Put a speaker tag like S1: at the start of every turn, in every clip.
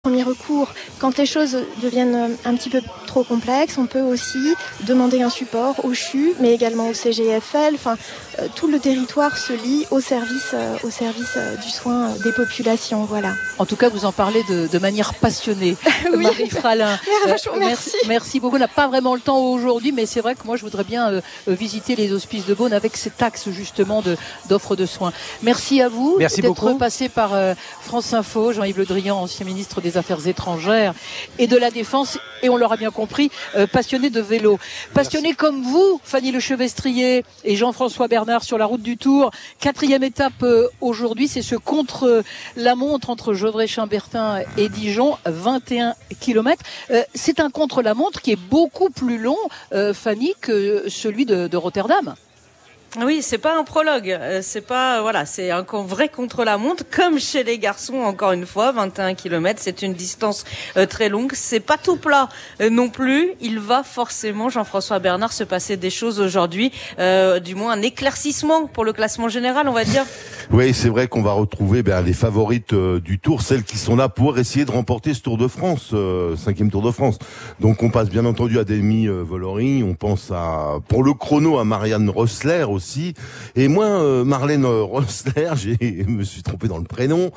S1: Premier recours, quand les choses deviennent un petit peu trop complexes, on peut aussi demander un support au CHU, mais également au CGFL. Tout le territoire se lie au service du soin des populations. Voilà.
S2: En tout cas, vous en parlez de manière passionnée.
S1: Oui.
S2: Marie Fralin.
S1: Merci.
S2: Merci beaucoup. On n'a pas vraiment le temps aujourd'hui, mais c'est vrai que moi, je voudrais bien visiter les hospices de Beaune avec cet axe justement d'offre de soins. Merci à vous d'être passé par France Info. Jean-Yves Le Drian, ancien ministre des Affaires étrangères et de la Défense, et on l'aura bien compris, passionné de vélo. Passionné comme vous, Fanny Lechevestrier et Jean-François Bernard sur la route du Tour. 4e étape aujourd'hui, c'est ce contre-la-montre entre Gevrey-Chambertin et Dijon, 21 km. C'est un contre-la-montre qui est beaucoup plus long, Fanny, que celui de Rotterdam.
S3: Oui, c'est pas un prologue, c'est un vrai contre-la-montre, comme chez les garçons, encore une fois, 21 km, c'est une distance très longue, c'est pas tout plat non plus, il va forcément, Jean-François Bernard, se passer des choses aujourd'hui, du moins un éclaircissement pour le classement général, on va dire.
S4: Oui, c'est vrai qu'on va retrouver les favorites du Tour, celles qui sont là pour essayer de remporter ce Tour de France, 5e Tour de France. Donc on passe bien entendu à Demi Vollering, on pense pour le chrono à Marianne Rossler aussi, et moi Marlène Rossler, je me suis trompé dans le prénom,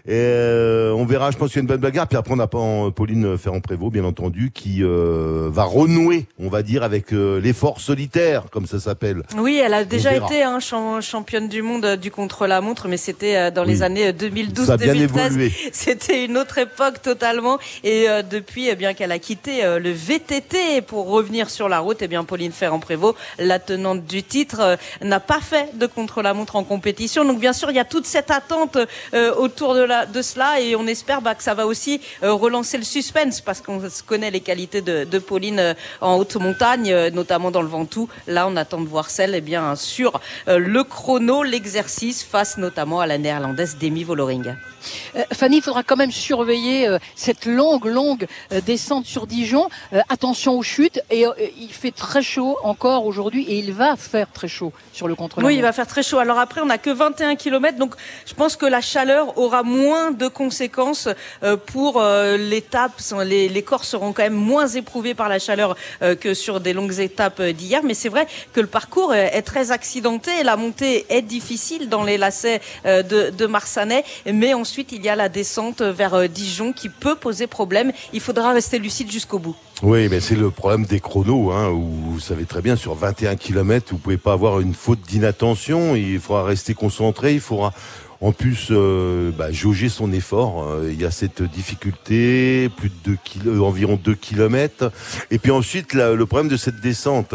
S4: et on verra, je pense qu'il y a une bonne bagarre, puis après on a Pauline Ferrand-Prévot bien entendu qui va renouer, on va dire, avec l'effort solitaire, comme ça s'appelle.
S3: Oui, elle a déjà été championne du monde du contre-la-montre, mais c'était dans les années 2012-2013. C'était une autre époque totalement, et depuis qu'elle a quitté le VTT pour revenir sur la route, Pauline Ferrand-Prévôt, la tenante du titre, n'a pas fait de contre-la-montre en compétition. Donc bien sûr, il y a toute cette attente autour de cela, et on espère que ça va aussi relancer le suspense, parce qu'on connaît les qualités de Pauline en haute montagne, notamment dans le Ventoux. Là, on attend de voir celle sur le chrono, l'exercice, face notamment à la néerlandaise Demi Vollering.
S2: Fanny, il faudra quand même surveiller cette longue descente sur Dijon. Attention aux chutes, et il fait très chaud encore aujourd'hui, et il va faire très chaud sur le contre-la-montre.
S3: Oui, il va faire très chaud. Alors après, on n'a que 21 km, donc je pense que la chaleur aura moins de conséquences pour l'étape. Les corps seront quand même moins éprouvés par la chaleur que sur des longues étapes d'hier, mais c'est vrai que le parcours est très accidenté, la montée est difficile dans les lacets de Marsanais, mais ensuite il y a la descente vers Dijon qui peut poser problème. Il faudra rester lucide jusqu'au bout.
S4: Oui, mais c'est le problème des chronos, où vous savez très bien, sur 21 km, vous pouvez pas avoir une faute d'inattention, il faudra rester concentré, il faudra en plus jauger son effort. Il y a cette difficulté, environ 2 km. Et puis ensuite, le problème de cette descente,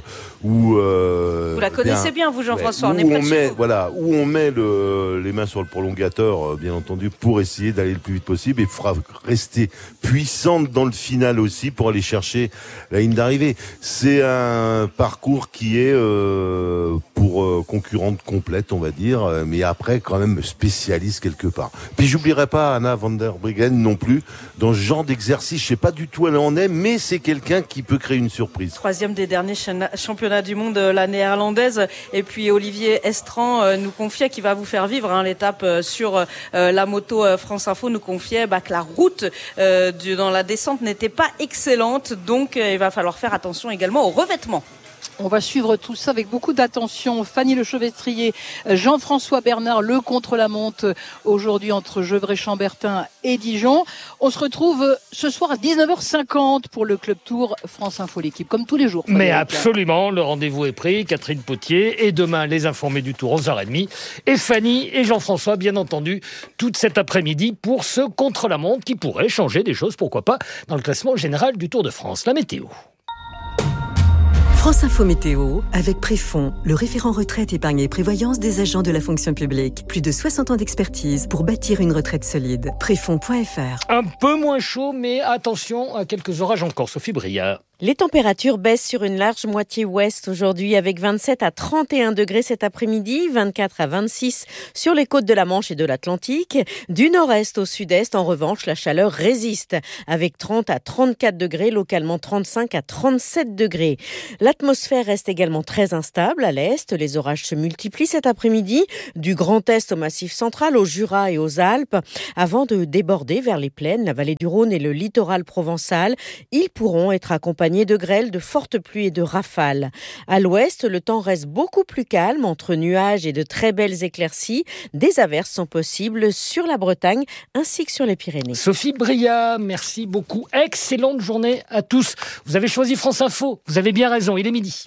S4: où
S3: vous la connaissez bien, vous, Jean-François.
S4: Où on met les mains sur le prolongateur, bien entendu, pour essayer d'aller le plus vite possible, et il faudra rester puissante dans le final aussi pour aller chercher la ligne d'arrivée. C'est un parcours qui est pour concurrente complète, on va dire, mais après quand même spécialiste quelque part. Puis j'oublierai pas Anna van der Breggen non plus, dans ce genre d'exercice. Je sais pas du tout où elle en est, mais c'est quelqu'un qui peut créer une surprise.
S3: 3e des derniers championnats du monde, la néerlandaise. Et puis Olivier Estran nous confiait, qui va vous faire vivre l'étape sur la moto France Info, nous confiait que la route dans la descente n'était pas excellente, donc il va falloir faire attention également aux revêtements.
S2: On va suivre tout ça avec beaucoup d'attention. Fanny Lechevestrier, Jean-François Bernard, le contre-la-montre aujourd'hui entre Gevrey-Chambertin et Dijon. On se retrouve ce soir à 19h50 pour le Club Tour France Info, l'équipe, comme tous les jours.
S5: Mais absolument, le rendez-vous est pris. Catherine Potier, et demain, les informés du Tour, 11h30. Et Fanny et Jean-François, bien entendu, toute cet après-midi pour ce contre-la-montre qui pourrait changer des choses, pourquoi pas, dans le classement général du Tour de France. La météo.
S6: France Info Météo, avec Préfond, le référent retraite, épargne et prévoyance des agents de la fonction publique. Plus de 60 ans d'expertise pour bâtir une retraite solide. Préfond.fr.
S5: Un peu moins chaud, mais attention à quelques orages encore. Sophie Briard.
S7: Les températures baissent sur une large moitié ouest aujourd'hui avec 27 à 31 degrés cet après-midi, 24 à 26 sur les côtes de la Manche et de l'Atlantique. Du nord-est au sud-est, en revanche, la chaleur résiste avec 30 à 34 degrés, localement 35 à 37 degrés. L'atmosphère reste également très instable à l'est. Les orages se multiplient cet après-midi, du Grand Est au Massif central, au Jura et aux Alpes, avant de déborder vers les plaines, la vallée du Rhône et le littoral provençal. Ils pourront être accompagnés de grêle, de fortes pluies et de rafales. À l'ouest, le temps reste beaucoup plus calme, entre nuages et de très belles éclaircies. Des averses sont possibles sur la Bretagne ainsi que sur les Pyrénées.
S5: Sophie Bria, merci beaucoup. Excellente journée à tous. Vous avez choisi France Info, vous avez bien raison, il est midi.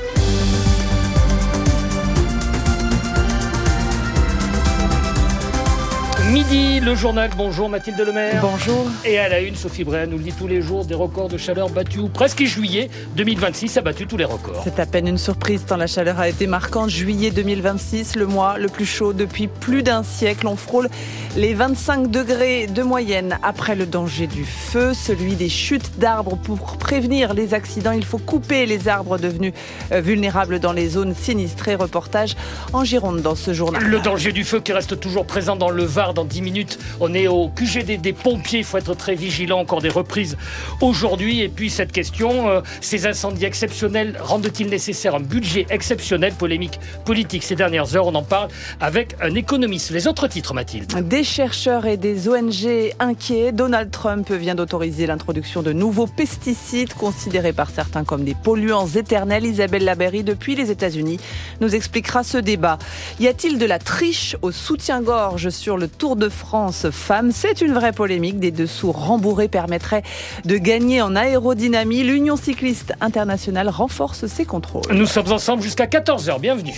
S5: Midi, le journal. Bonjour Mathilde Lemaire.
S8: Bonjour.
S5: Et à la une, Sophie Bréa nous le dit tous les jours, des records de chaleur battus, ou presque. Juillet 2026 a battu tous les records.
S8: C'est à peine une surprise tant la chaleur a été marquante. Juillet 2026, le mois le plus chaud depuis plus d'un siècle. On frôle les 25 degrés de moyenne. Après le danger du feu, celui des chutes d'arbres. Pour prévenir les accidents, il faut couper les arbres devenus vulnérables dans les zones sinistrées. Reportage en Gironde dans ce journal.
S5: Le danger du feu qui reste toujours présent dans le Var. Dans 10 minutes, on est au QG des pompiers. Il faut être très vigilant. Encore des reprises aujourd'hui. Et puis cette question, ces incendies exceptionnels rendent-ils nécessaire un budget exceptionnel? Polémique politique ces dernières heures. On en parle avec un économiste. Les autres titres, Mathilde.
S8: Des chercheurs et des ONG inquiets. Donald Trump vient d'autoriser l'introduction de nouveaux pesticides considérés par certains comme des polluants éternels. Isabelle Laberry, depuis les États-Unis, nous expliquera ce débat. Y a-t-il de la triche au soutien-gorge sur le Tour de France femmes? C'est une vraie polémique. Des dessous rembourrés permettraient de gagner en aérodynamie. L'Union cycliste internationale renforce ses contrôles.
S5: Nous sommes ensemble jusqu'à 14h. Bienvenue.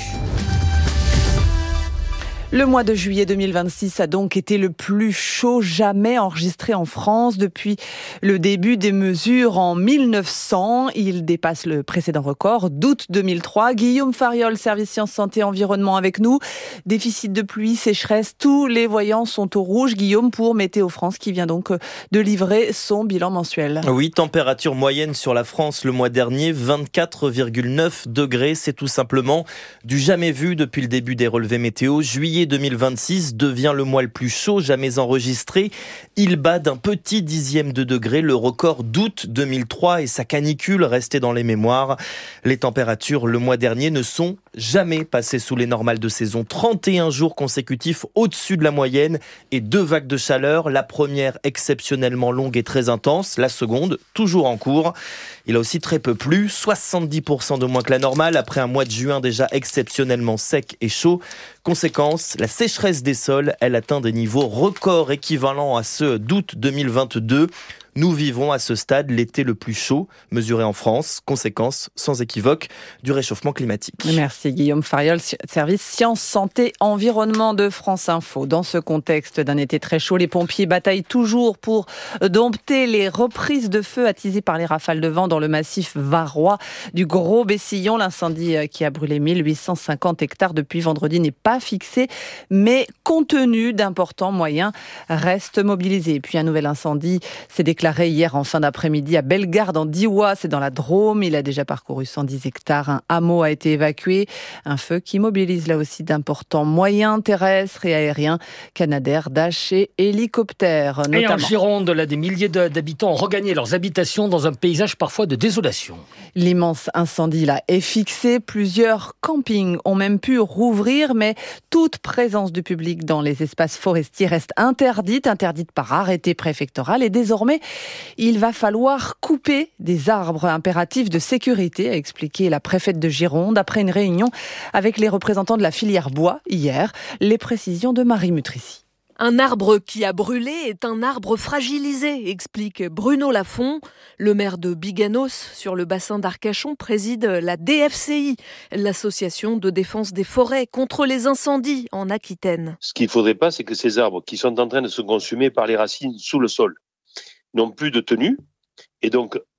S8: Le mois de juillet 2026 a donc été le plus chaud jamais enregistré en France depuis le début des mesures en 1900. Il dépasse le précédent record d'août 2003. Guillaume Fariol, service sciences, santé, environnement avec nous. Déficit de pluie, sécheresse, tous les voyants sont au rouge. Guillaume, pour Météo France qui vient donc de livrer son bilan mensuel.
S9: Oui, température moyenne sur la France le mois dernier, 24,9 degrés. C'est tout simplement du jamais vu depuis le début des relevés météo. Juillet 2026 devient le mois le plus chaud jamais enregistré. Il bat d'un petit dixième de degré le record d'août 2003 et sa canicule restait dans les mémoires. Les températures le mois dernier ne sont jamais passées sous les normales de saison. 31 jours consécutifs au-dessus de la moyenne et 2 vagues de chaleur. La première exceptionnellement longue et très intense. La seconde, toujours en cours. Il a aussi très peu plu, 70% de moins que la normale après un mois de juin déjà exceptionnellement sec et chaud. Conséquence, la sécheresse des sols, elle atteint des niveaux records équivalents à ceux d'août 2022. Nous vivons à ce stade l'été le plus chaud mesuré en France. Conséquence, sans équivoque, du réchauffement climatique.
S8: Merci Guillaume Fariol, service sciences, santé, environnement de France Info. Dans ce contexte d'un été très chaud, les pompiers bataillent toujours pour dompter les reprises de feu attisées par les rafales de vent dans le massif varois du Gros Bessillon. L'incendie qui a brûlé 1850 hectares depuis vendredi n'est pas fixé, mais compte tenu d'importants moyens, reste mobilisé. Et puis un nouvel incendie s'est déclaré hier en fin d'après-midi à Bellegarde en Diois, c'est dans la Drôme. Il a déjà parcouru 110 hectares. Un hameau a été évacué. Un feu qui mobilise là aussi d'importants moyens terrestres et aériens, Canadair, Dash et hélicoptères notamment.
S5: Et en Gironde, là, des milliers d'habitants ont regagné leurs habitations dans un paysage parfois de désolation.
S8: L'immense incendie là est fixé. Plusieurs campings ont même pu rouvrir, mais toute présence du public dans les espaces forestiers reste interdite par arrêté préfectoral. Et désormais, il va falloir couper des arbres, impératifs de sécurité, a expliqué la préfète de Gironde après une réunion avec les représentants de la filière bois hier. Les précisions de Marie Mutrici.
S10: Un arbre qui a brûlé est un arbre fragilisé, explique Bruno Lafont. Le maire de Biganos, sur le bassin d'Arcachon, préside la DFCI, l'association de défense des forêts contre les incendies en Aquitaine.
S11: Ce qu'il ne faudrait pas, c'est que ces arbres qui sont en train de se consumer par les racines sous le sol n'ont plus de tenue. Et donc,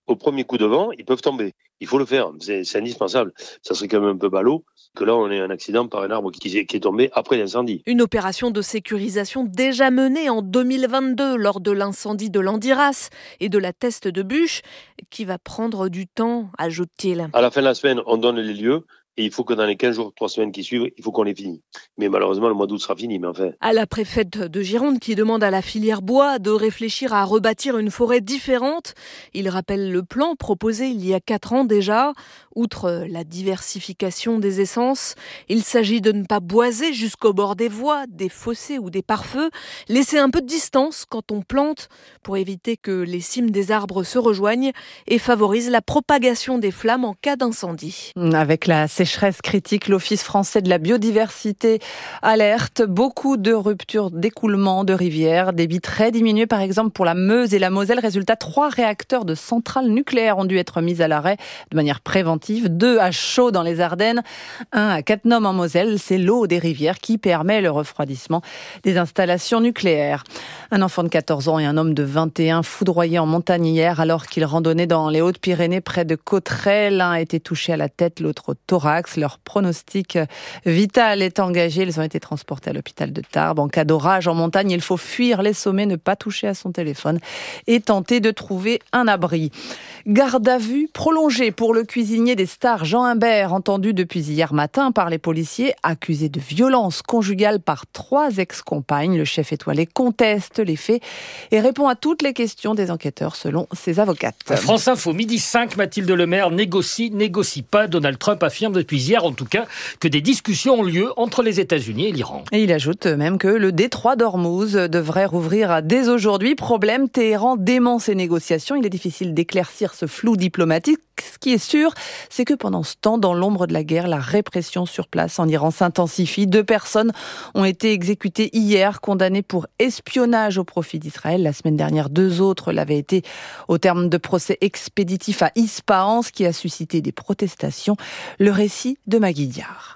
S11: au premier coup de vent, ils peuvent tomber. Il faut le faire, c'est indispensable. Ça serait quand même un peu ballot que là, on ait un accident par un arbre qui est tombé après l'incendie.
S10: Une opération de sécurisation déjà menée en 2022 lors de l'incendie de Landiras et de la Teste de Buch, qui va prendre du temps, ajoute-t-il.
S11: À la fin de la semaine, on donne les lieux. Et il faut que dans les 15 jours, 3 semaines qui suivent, il faut qu'on les finisse. Mais malheureusement, le mois d'août sera fini, mais enfin.
S10: À la préfète de Gironde qui demande à la filière bois de réfléchir à rebâtir une forêt différente. Il rappelle le plan proposé il y a 4 ans déjà. Outre la diversification des essences, il s'agit de ne pas boiser jusqu'au bord des voies, des fossés ou des pare-feux. Laisser un peu de distance quand on plante pour éviter que les cimes des arbres se rejoignent et favorise la propagation des flammes en cas d'incendie.
S8: Avec la sécheresse critique, l'Office français de la biodiversité alerte beaucoup de ruptures d'écoulement de rivières, débit très diminué par exemple pour la Meuse et la Moselle. Résultat, 3 réacteurs de centrales nucléaires ont dû être mis à l'arrêt de manière préventive. 2 à Chaux dans les Ardennes, 1 à Cattenom en Moselle. C'est l'eau des rivières qui permet le refroidissement des installations nucléaires. Un enfant de 14 ans et un homme de 21 foudroyés en montagne hier alors qu'ils randonnaient dans les Hautes-Pyrénées près de Cauterets. L'un a été touché à la tête, l'autre au thorax. Leur pronostic vital est engagé. Ils ont été transportés à l'hôpital de Tarbes. En cas d'orage en montagne, il faut fuir les sommets, ne pas toucher à son téléphone et tenter de trouver un abri. Garde à vue prolongée pour le cuisinier des stars Jean Imbert, entendu depuis hier matin par les policiers, accusé de violence conjugale par 3 ex-compagnes. Le chef étoilé conteste les faits et répond à toutes les questions des enquêteurs selon ses avocates.
S5: France Info, 12h05, Mathilde Lemaire négocie pas. Donald Trump affirme depuis hier en tout cas que des discussions ont lieu entre les États-Unis et l'Iran.
S8: Et il ajoute même que le détroit d'Ormuz devrait rouvrir dès aujourd'hui. Problème, Téhéran dément ses négociations. Il est difficile d'éclaircir ce flou diplomatique. Ce qui est sûr, c'est que pendant ce temps, dans l'ombre de la guerre, la répression sur place en Iran s'intensifie. 2 personnes ont été exécutées hier, condamnées pour espionnage au profit d'Israël. La semaine dernière, 2 autres l'avaient été au terme de procès expéditifs à Ispahan, ce qui a suscité des protestations. Le récit de Magui Diar.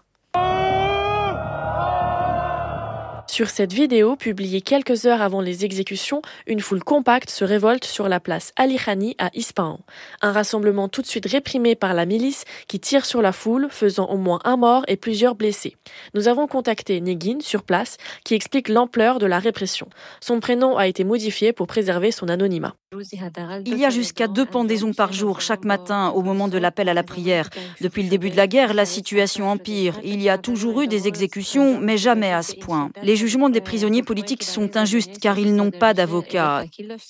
S12: Sur cette vidéo, publiée quelques heures avant les exécutions, une foule compacte se révolte sur la place Ali Khani à Ispahan. Un rassemblement tout de suite réprimé par la milice qui tire sur la foule, faisant au moins 1 mort et plusieurs blessés. Nous avons contacté Negin sur place qui explique l'ampleur de la répression. Son prénom a été modifié pour préserver son anonymat.
S13: Il y a jusqu'à 2 pendaisons par jour chaque matin au moment de l'appel à la prière. Depuis le début de la guerre, la situation empire. Il y a toujours eu des exécutions, mais jamais à ce point. Les jugements des prisonniers politiques sont injustes car ils n'ont pas d'avocat.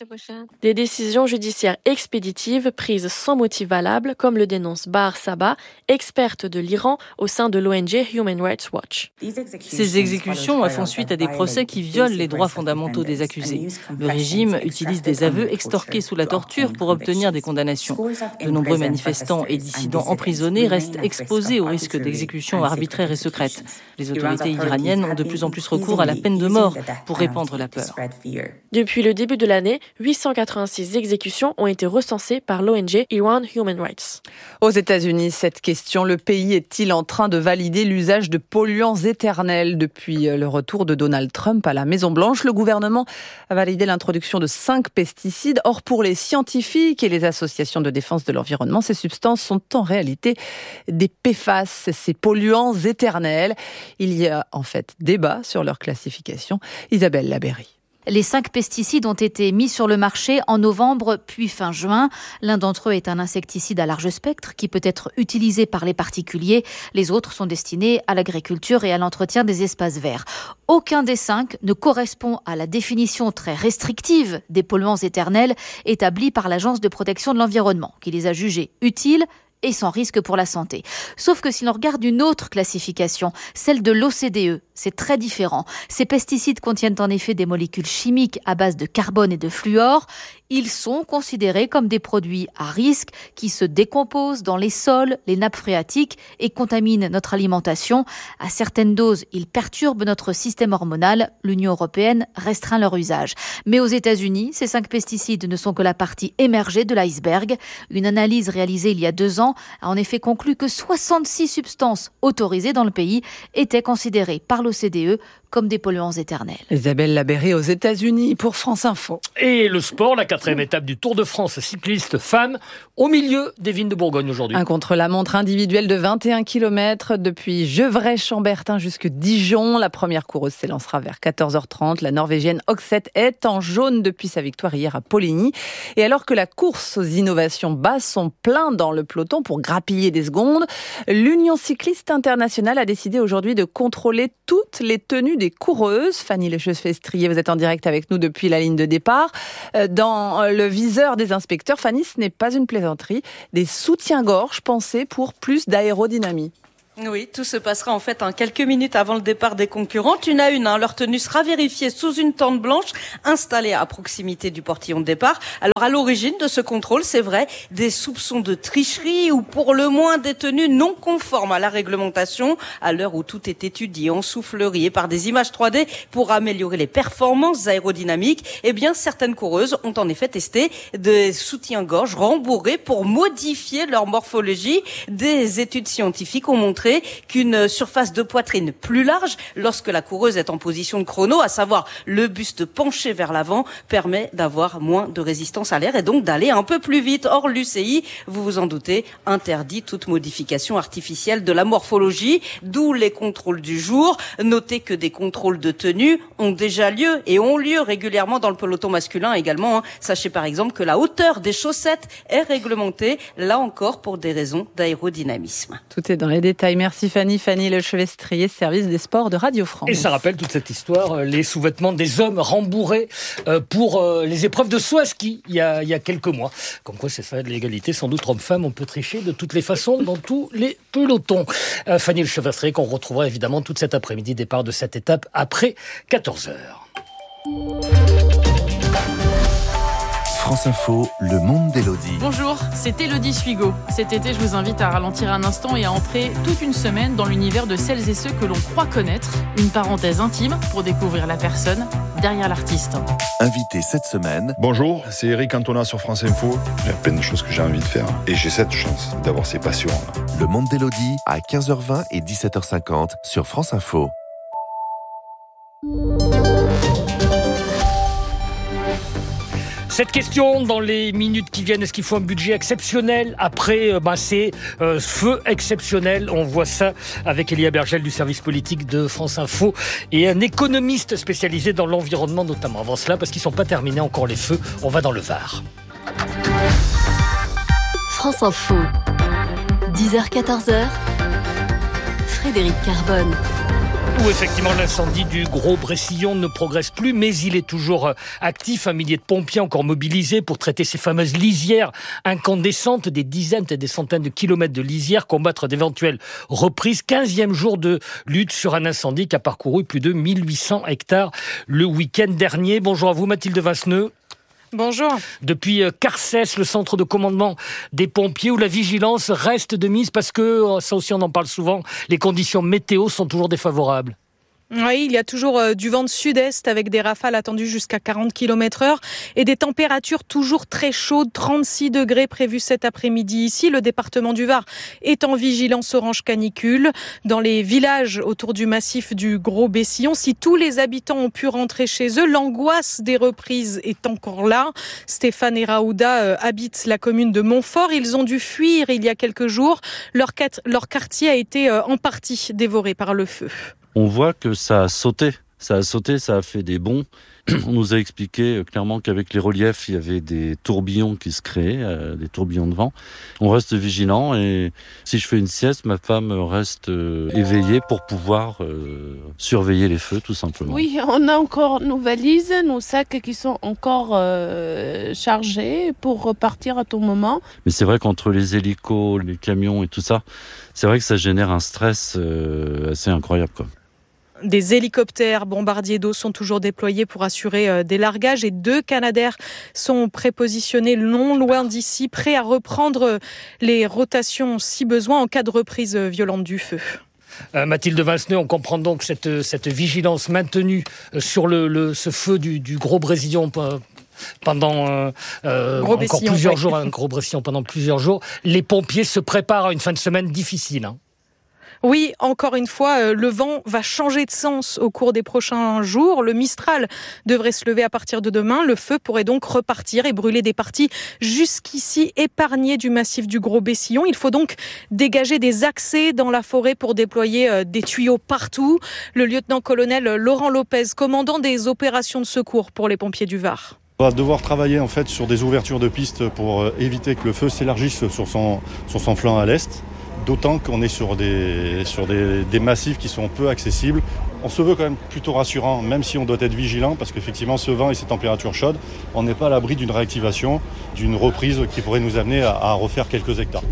S12: Des décisions judiciaires expéditives prises sans motif valable, comme le dénonce Bahar Sabah, experte de l'Iran au sein de l'ONG Human Rights Watch.
S14: Ces exécutions font suite à des procès qui violent les droits fondamentaux des accusés. Le régime utilise des aveux extorqués sous la torture pour obtenir des condamnations. De nombreux manifestants et dissidents emprisonnés restent exposés au risque d'exécutions arbitraires et secrètes. Les autorités iraniennes ont de plus en plus recours à la peine de mort pour répandre la peur.
S12: Depuis le début de l'année, 886 exécutions ont été recensées par l'ONG Iran Human Rights.
S8: Aux États-Unis, cette question, le pays est-il en train de valider l'usage de polluants éternels? Depuis le retour de Donald Trump à la Maison-Blanche, le gouvernement a validé l'introduction de 5 pesticides. Or, pour les scientifiques et les associations de défense de l'environnement, ces substances sont en réalité des PFAS, ces polluants éternels. Il y a en fait débat sur leur classification. Isabelle Labéry.
S15: Les 5 pesticides ont été mis sur le marché en novembre puis fin juin. L'un d'entre eux est un insecticide à large spectre qui peut être utilisé par les particuliers. Les autres sont destinés à l'agriculture et à l'entretien des espaces verts. Aucun des 5 ne correspond à la définition très restrictive des polluants éternels établie par l'Agence de protection de l'environnement, qui les a jugés utiles et sans risque pour la santé. Sauf que si l'on regarde une autre classification, celle de l'OCDE, c'est très différent. Ces pesticides contiennent en effet des molécules chimiques à base de carbone et de fluor. Ils sont considérés comme des produits à risque qui se décomposent dans les sols, les nappes phréatiques et contaminent notre alimentation. À certaines doses, ils perturbent notre système hormonal. L'Union européenne restreint leur usage. Mais aux États-Unis, ces 5 pesticides ne sont que la partie émergée de l'iceberg. Une analyse réalisée il y a 2 ans a en effet conclu que 66 substances autorisées dans le pays étaient considérées par l'OCDE comme des polluants éternels.
S8: Isabelle Labéry aux États-Unis pour France Info.
S5: Et le sport, la quatrième étape du Tour de France cycliste femmes au milieu des vignes de Bourgogne aujourd'hui.
S8: Un contre-la-montre individuel de 21 km depuis Gevrey-Chambertin jusque Dijon. La première coureuse s'élancera vers 14h30. La Norvégienne Oxette est en jaune depuis sa victoire hier à Poligny. Et alors que la course aux innovations bat son plein dans le peloton pour grappiller des secondes, l'Union cycliste internationale a décidé aujourd'hui de contrôler toutes les tenues des coureuses. Fanny Lechevestrier, vous êtes en direct avec nous depuis la ligne de départ. Dans le viseur des inspecteurs, Fanny, ce n'est pas une plaisanterie, des soutiens-gorge pensés pour plus d'aérodynamie.
S3: Oui, tout se passera en fait quelques minutes avant le départ des concurrentes. Une à une, leur tenue sera vérifiée sous une tente blanche installée à proximité du portillon de départ. Alors à l'origine de ce contrôle, c'est vrai, des soupçons de tricherie ou pour le moins des tenues non conformes à la réglementation. À l'heure où tout est étudié en soufflerie et par des images 3D pour améliorer les performances aérodynamiques, eh bien certaines coureuses ont en effet testé des soutiens-gorge rembourrés pour modifier leur morphologie. Des études scientifiques ont montré qu'une surface de poitrine plus large lorsque la coureuse est en position de chrono, à savoir le buste penché vers l'avant, permet d'avoir moins de résistance à l'air et donc d'aller un peu plus vite. Or, l'UCI, vous vous en doutez, interdit toute modification artificielle de la morphologie, d'où les contrôles du jour. Notez que des contrôles de tenue ont déjà lieu et ont lieu régulièrement dans le peloton masculin également. Sachez par exemple que la hauteur des chaussettes est réglementée, là encore pour des raisons d'aérodynamisme.
S8: Tout est dans les détails. Merci Fanny. Fanny Lechevestrier, service des sports de Radio France.
S5: Et ça rappelle toute cette histoire, les sous-vêtements des hommes rembourrés pour les épreuves de saut à ski il y a quelques mois. Comme quoi c'est ça, de l'égalité, sans doute homme-femme, on peut tricher de toutes les façons dans tous les pelotons. Fanny Lechevestrier qu'on retrouvera évidemment toute cet après-midi, départ de cette étape après 14h.
S16: France Info, le monde d'Élodie.
S17: Bonjour, c'est Élodie Suigo. Cet été, je vous invite à ralentir un instant et à entrer toute une semaine dans l'univers de celles et ceux que l'on croit connaître. Une parenthèse intime pour découvrir la personne derrière l'artiste.
S16: Invité cette semaine.
S18: Bonjour, c'est Eric Cantona sur France Info. Il y a plein de choses que j'ai envie de faire et j'ai cette chance d'avoir ces passions.
S16: Le monde d'Élodie à 15h20 et 17h50 sur France Info.
S5: Cette question, dans les minutes qui viennent, est-ce qu'il faut un budget exceptionnel après ces feux exceptionnels? On voit ça avec Elia Bergel du service politique de France Info et un économiste spécialisé dans l'environnement notamment. Avant cela, parce qu'ils ne sont pas terminés encore les feux, on va dans le Var.
S19: France Info, 10h-14h, Frédéric Carbone.
S5: Où effectivement l'incendie du Gros-Brécillon ne progresse plus, mais il est toujours actif. Un millier de pompiers encore mobilisés pour traiter ces fameuses lisières incandescentes, des dizaines et des centaines de kilomètres de lisières, combattre d'éventuelles reprises. 15e jour de lutte sur un incendie qui a parcouru plus de 1800 hectares le week-end dernier. Bonjour à vous Mathilde Vasseneux.
S20: Bonjour.
S5: Depuis Carcès, le centre de commandement des pompiers, où la vigilance reste de mise parce que, ça aussi on en parle souvent, les conditions météo sont toujours défavorables.
S20: Oui, il y a toujours du vent de sud-est avec des rafales attendues jusqu'à 40 km/h et des températures toujours très chaudes, 36 degrés prévus cet après-midi ici. Le département du Var est en vigilance orange canicule. Dans les villages autour du massif du Gros-Brécillon, si tous les habitants ont pu rentrer chez eux, l'angoisse des reprises est encore là. Stéphane et Raouda habitent la commune de Montfort. Ils ont dû fuir il y a quelques jours. Leur quartier a été en partie dévoré par le feu.
S21: On voit que ça a sauté, ça a fait des bonds. On nous a expliqué clairement qu'avec les reliefs, il y avait des tourbillons qui se créaient, des tourbillons de vent. On reste vigilant et si je fais une sieste, ma femme reste éveillée pour pouvoir surveiller les feux tout simplement.
S22: Oui, on a encore nos valises, nos sacs qui sont encore chargés pour repartir à tout moment.
S21: Mais c'est vrai qu'entre les hélicos, les camions et tout ça, c'est vrai que ça génère un stress assez incroyable, quoi.
S20: Des hélicoptères bombardiers d'eau sont toujours déployés pour assurer des largages et 2 Canadair sont prépositionnés non loin d'ici, prêts à reprendre les rotations si besoin en cas de reprise violente du feu.
S5: Mathilde Vasseneux, on comprend donc cette vigilance maintenue sur ce feu du Gros-Brécillon pendant encore plusieurs jours, un Gros-Brécillon pendant plusieurs jours. Les pompiers se préparent à une fin de semaine difficile.
S20: Oui, encore une fois, le vent va changer de sens au cours des prochains jours. Le Mistral devrait se lever à partir de demain. Le feu pourrait donc repartir et brûler des parties jusqu'ici épargnées du massif du Gros Bessillon. Il faut donc dégager des accès dans la forêt pour déployer des tuyaux partout. Le lieutenant-colonel Laurent Lopez, commandant des opérations de secours pour les pompiers du Var.
S1: On va devoir travailler en fait sur des ouvertures de pistes pour éviter que le feu s'élargisse sur son flanc à l'est. D'autant qu'on est sur des massifs qui sont peu accessibles. On se veut quand même plutôt rassurant, même si on doit être vigilant, parce qu'effectivement, ce vent et ces températures chaudes, on n'est pas à l'abri d'une réactivation, d'une reprise qui pourrait nous amener à refaire quelques hectares.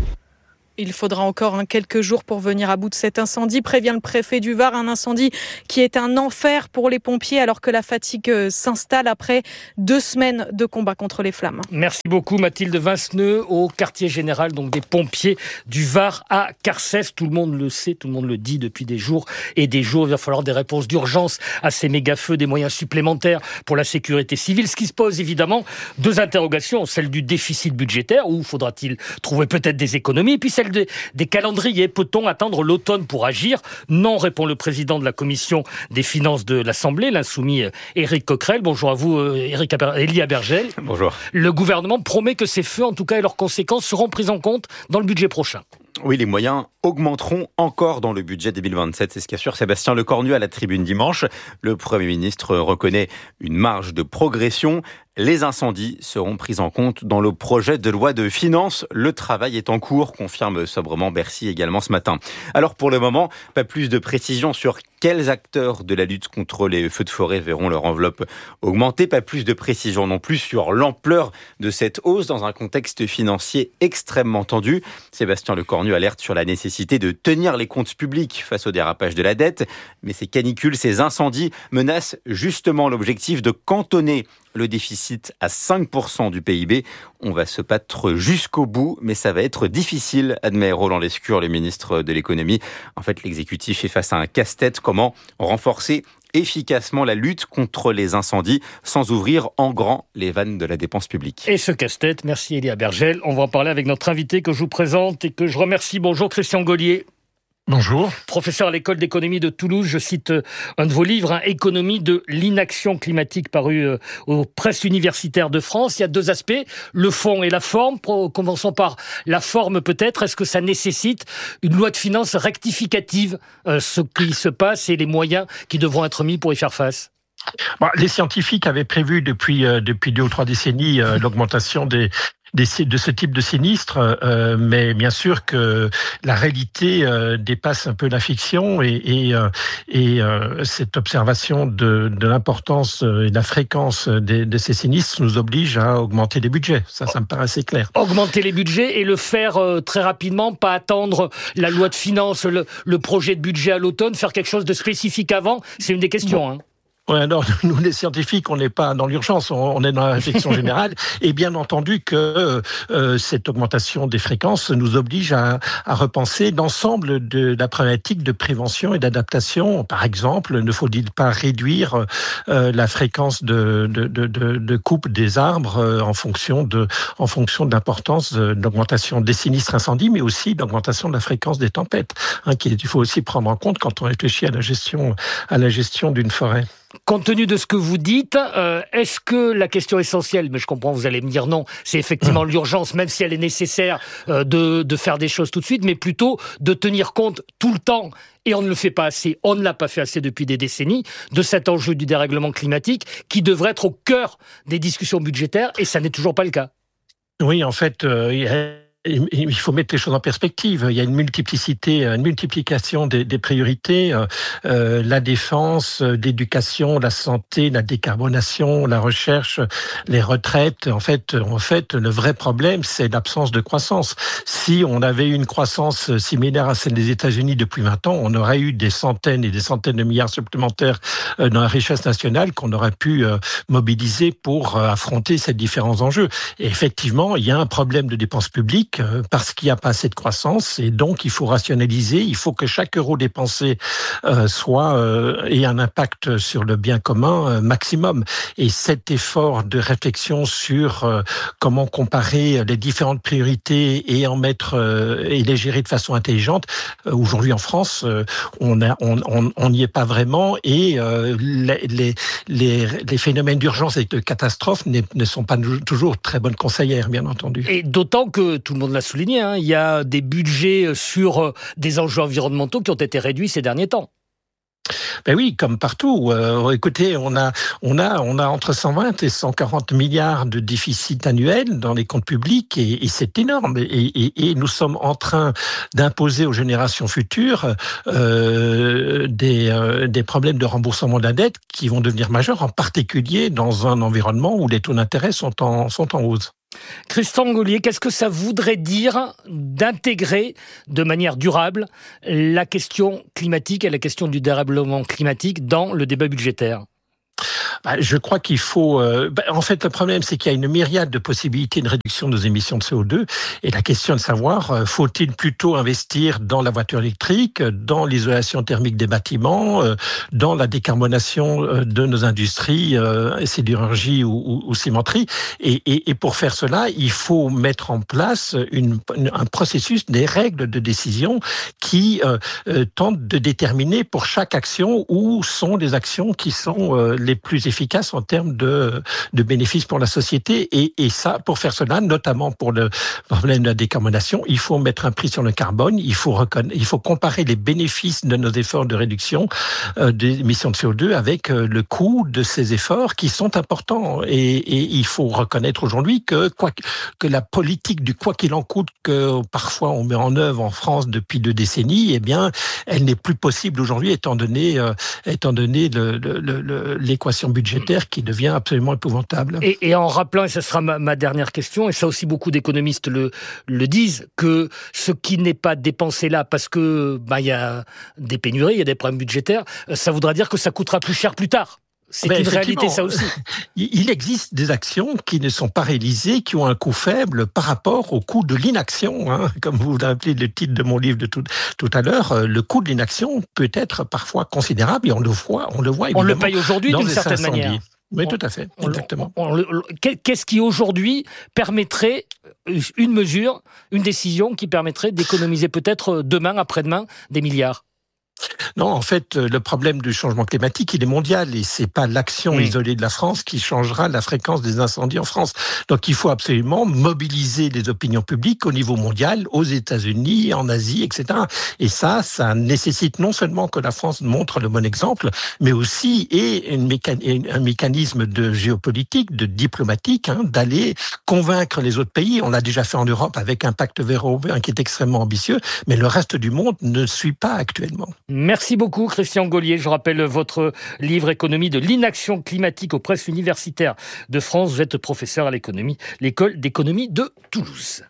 S20: Il faudra encore quelques jours pour venir à bout de cet incendie, prévient le préfet du Var. Un incendie qui est un enfer pour les pompiers alors que la fatigue s'installe après 2 semaines de combat contre les flammes.
S5: Merci beaucoup Mathilde Vinceneux au quartier général donc des pompiers du Var à Carcès. Tout le monde le sait, tout le monde le dit depuis des jours et des jours. Il va falloir des réponses d'urgence à ces méga-feux, des moyens supplémentaires pour la sécurité civile. Ce qui se pose évidemment 2 interrogations, celle du déficit budgétaire où faudra-t-il trouver peut-être des économies, puis celle des calendriers. Peut-on attendre l'automne pour agir ? Non, répond le président de la commission des finances de l'Assemblée, l'insoumis Éric Coquerel. Bonjour à vous, Élie Abergel.
S4: Bonjour.
S5: Le gouvernement promet que ces feux, en tout cas, et leurs conséquences seront prises en compte dans le budget prochain.
S4: Oui, les moyens augmenteront encore dans le budget 2027. C'est ce qu'assure Sébastien Lecornu à la tribune dimanche. Le Premier ministre reconnaît une marge de progression. Les incendies seront pris en compte dans le projet de loi de finances. Le travail est en cours, confirme sobrement Bercy également ce matin. Alors pour le moment, pas plus de précision sur quels acteurs de la lutte contre les feux de forêt verront leur enveloppe augmenter. Pas plus de précision non plus sur l'ampleur de cette hausse dans un contexte financier extrêmement tendu. Sébastien Lecornu alerte sur la nécessité de tenir les comptes publics face au dérapage de la dette. Mais ces canicules, ces incendies menacent justement l'objectif de cantonner le déficit à 5% du PIB. On va se battre jusqu'au bout, mais ça va être difficile, admet Roland Lescure, le ministre de l'économie. En fait, l'exécutif est face à un casse-tête. Comment renforcer efficacement la lutte contre les incendies sans ouvrir en grand les vannes de la dépense publique.
S5: Et ce casse-tête, merci Élie Abergel. On va en parler avec notre invité que je vous présente et que je remercie. Bonjour Christian Gaulier.
S23: Bonjour.
S5: Professeur à l'école d'économie de Toulouse, je cite un de vos livres, Économie de l'inaction climatique, paru aux presses universitaires de France. Il y a 2 aspects, le fond et la forme. Commençons par la forme peut-être. Est-ce que ça nécessite une loi de finances rectificative, ce qui se passe et les moyens qui devront être mis pour y faire face ?
S23: Les scientifiques avaient prévu depuis 2 ou 3 décennies l'augmentation de ce type de sinistre, mais bien sûr que la réalité dépasse un peu la fiction et cette observation de l'importance et de la fréquence de ces sinistres nous oblige à augmenter les budgets. Ça me paraît assez clair.
S5: Augmenter les budgets et le faire très rapidement, pas attendre la loi de finances, le projet de budget à l'automne, faire quelque chose de spécifique avant, c'est une des questions. Hein.
S23: Oui, alors nous les scientifiques, on n'est pas dans l'urgence, on est dans la réflexion générale. Et bien entendu que cette augmentation des fréquences nous oblige à repenser l'ensemble de la problématique de prévention et d'adaptation. Par exemple, ne faut-il pas réduire la fréquence de coupe des arbres en fonction de l'importance d'augmentation des sinistres incendies, mais aussi d'augmentation de la fréquence des tempêtes, qu'il faut aussi prendre en compte quand on réfléchit à la gestion d'une forêt.
S5: Compte tenu de ce que vous dites, est-ce que la question essentielle, mais je comprends, vous allez me dire non, c'est effectivement l'urgence, même si elle est nécessaire de faire des choses tout de suite, mais plutôt de tenir compte tout le temps, et on ne le fait pas assez, on ne l'a pas fait assez depuis des décennies, de cet enjeu du dérèglement climatique qui devrait être au cœur des discussions budgétaires, et ça n'est toujours pas le cas.
S23: Oui, en fait, il faut mettre les choses en perspective. Il y a une multiplication des priorités, la défense, l'éducation, la santé, la décarbonation, la recherche, les retraites. En fait, le vrai problème, c'est l'absence de croissance. Si on avait eu une croissance similaire à celle des États-Unis depuis 20 ans, on aurait eu des centaines et des centaines de milliards supplémentaires dans la richesse nationale qu'on aurait pu mobiliser pour affronter ces différents enjeux. Et effectivement, il y a un problème de dépenses publiques public parce qu'il n'y a pas assez de croissance et donc il faut rationaliser, il faut que chaque euro dépensé ait un impact sur le bien commun maximum. Et cet effort de réflexion sur comment comparer les différentes priorités et et les gérer de façon intelligente, aujourd'hui en France, on n'y est pas vraiment et les phénomènes d'urgence et de catastrophe ne sont pas toujours très bonnes conseillères, bien entendu.
S5: Et d'autant que, tout le monde l'a souligné, il y a des budgets sur des enjeux environnementaux qui ont été réduits ces derniers temps.
S23: Ben oui, comme partout. Écoutez, on a entre 120 et 140 milliards de déficit annuel dans les comptes publics et c'est énorme. Et nous sommes en train d'imposer aux générations futures des problèmes de remboursement de la dette qui vont devenir majeurs, en particulier dans un environnement où les taux d'intérêt sont en hausse.
S5: Christian Gaulier, qu'est-ce que ça voudrait dire d'intégrer de manière durable la question climatique et la question du dérèglement climatique dans le débat budgétaire ?
S23: Je crois qu'il faut... en fait, le problème, c'est qu'il y a une myriade de possibilités de réduction de nos émissions de CO2. Et la question de savoir, faut-il plutôt investir dans la voiture électrique, dans l'isolation thermique des bâtiments, dans la décarbonation de nos industries, sidérurgie ou cimenterie. Et pour faire cela, il faut mettre en place un processus, des règles de décision qui tentent de déterminer pour chaque action où sont les actions qui sont les plus efficaces en termes de bénéfices pour la société. Et ça, pour faire cela, notamment pour le problème de la décarbonation, il faut mettre un prix sur le carbone, il faut comparer les bénéfices de nos efforts de réduction des émissions de CO2 avec le coût de ces efforts qui sont importants. Et il faut reconnaître aujourd'hui que la politique du quoi qu'il en coûte que parfois on met en œuvre en France depuis 2 décennies, eh bien, elle n'est plus possible aujourd'hui étant donné l'équation budgétaire qui devient absolument épouvantable.
S5: Et en rappelant, et ce sera ma dernière question, et ça aussi beaucoup d'économistes le disent, que ce qui n'est pas dépensé là parce que il y a des pénuries, il y a des problèmes budgétaires, ça voudra dire que ça coûtera plus cher plus tard. C'est une réalité, ça aussi.
S23: Il existe des actions qui ne sont pas réalisées, qui ont un coût faible par rapport au coût de l'inaction. Comme vous l'appelez le titre de mon livre de tout à l'heure, le coût de l'inaction peut être parfois considérable et on le voit évidemment.
S5: On le paye aujourd'hui d'une certaine manière.
S23: Oui, tout à fait, exactement.
S5: Qu'est-ce qui aujourd'hui permettrait une mesure, une décision qui permettrait d'économiser peut-être demain, après-demain, des milliards ?
S23: Non, en fait, le problème du changement climatique, il est mondial et c'est pas l'action isolée de la France qui changera la fréquence des incendies en France. Donc, il faut absolument mobiliser les opinions publiques au niveau mondial, aux États-Unis, en Asie, etc. Et ça nécessite non seulement que la France montre le bon exemple, mais aussi un mécanisme de géopolitique, de diplomatique, d'aller convaincre les autres pays. On l'a déjà fait en Europe avec un pacte vert européen qui est extrêmement ambitieux, mais le reste du monde ne suit pas actuellement.
S5: Merci beaucoup Christian Gaulier. Je rappelle votre livre Économie de l'inaction climatique aux presses universitaires de France. Vous êtes professeur à l'école d'économie de Toulouse.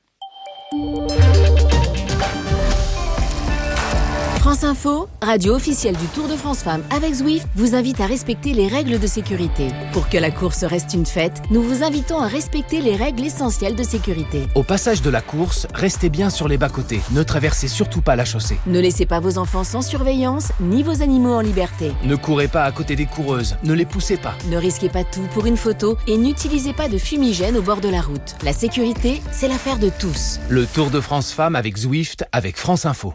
S19: France Info, radio officielle du Tour de France Femmes avec Zwift, vous invite à respecter les règles de sécurité. Pour que la course reste une fête, nous vous invitons à respecter les règles essentielles de sécurité.
S2: Au passage de la course, restez bien sur les bas-côtés. Ne traversez surtout pas la chaussée.
S19: Ne laissez pas vos enfants sans surveillance, ni vos animaux en liberté.
S2: Ne courez pas à côté des coureuses. Ne les poussez pas.
S19: Ne risquez pas tout pour une photo et n'utilisez pas de fumigène au bord de la route. La sécurité, c'est l'affaire de tous.
S2: Le Tour de France Femmes avec Zwift, avec France Info.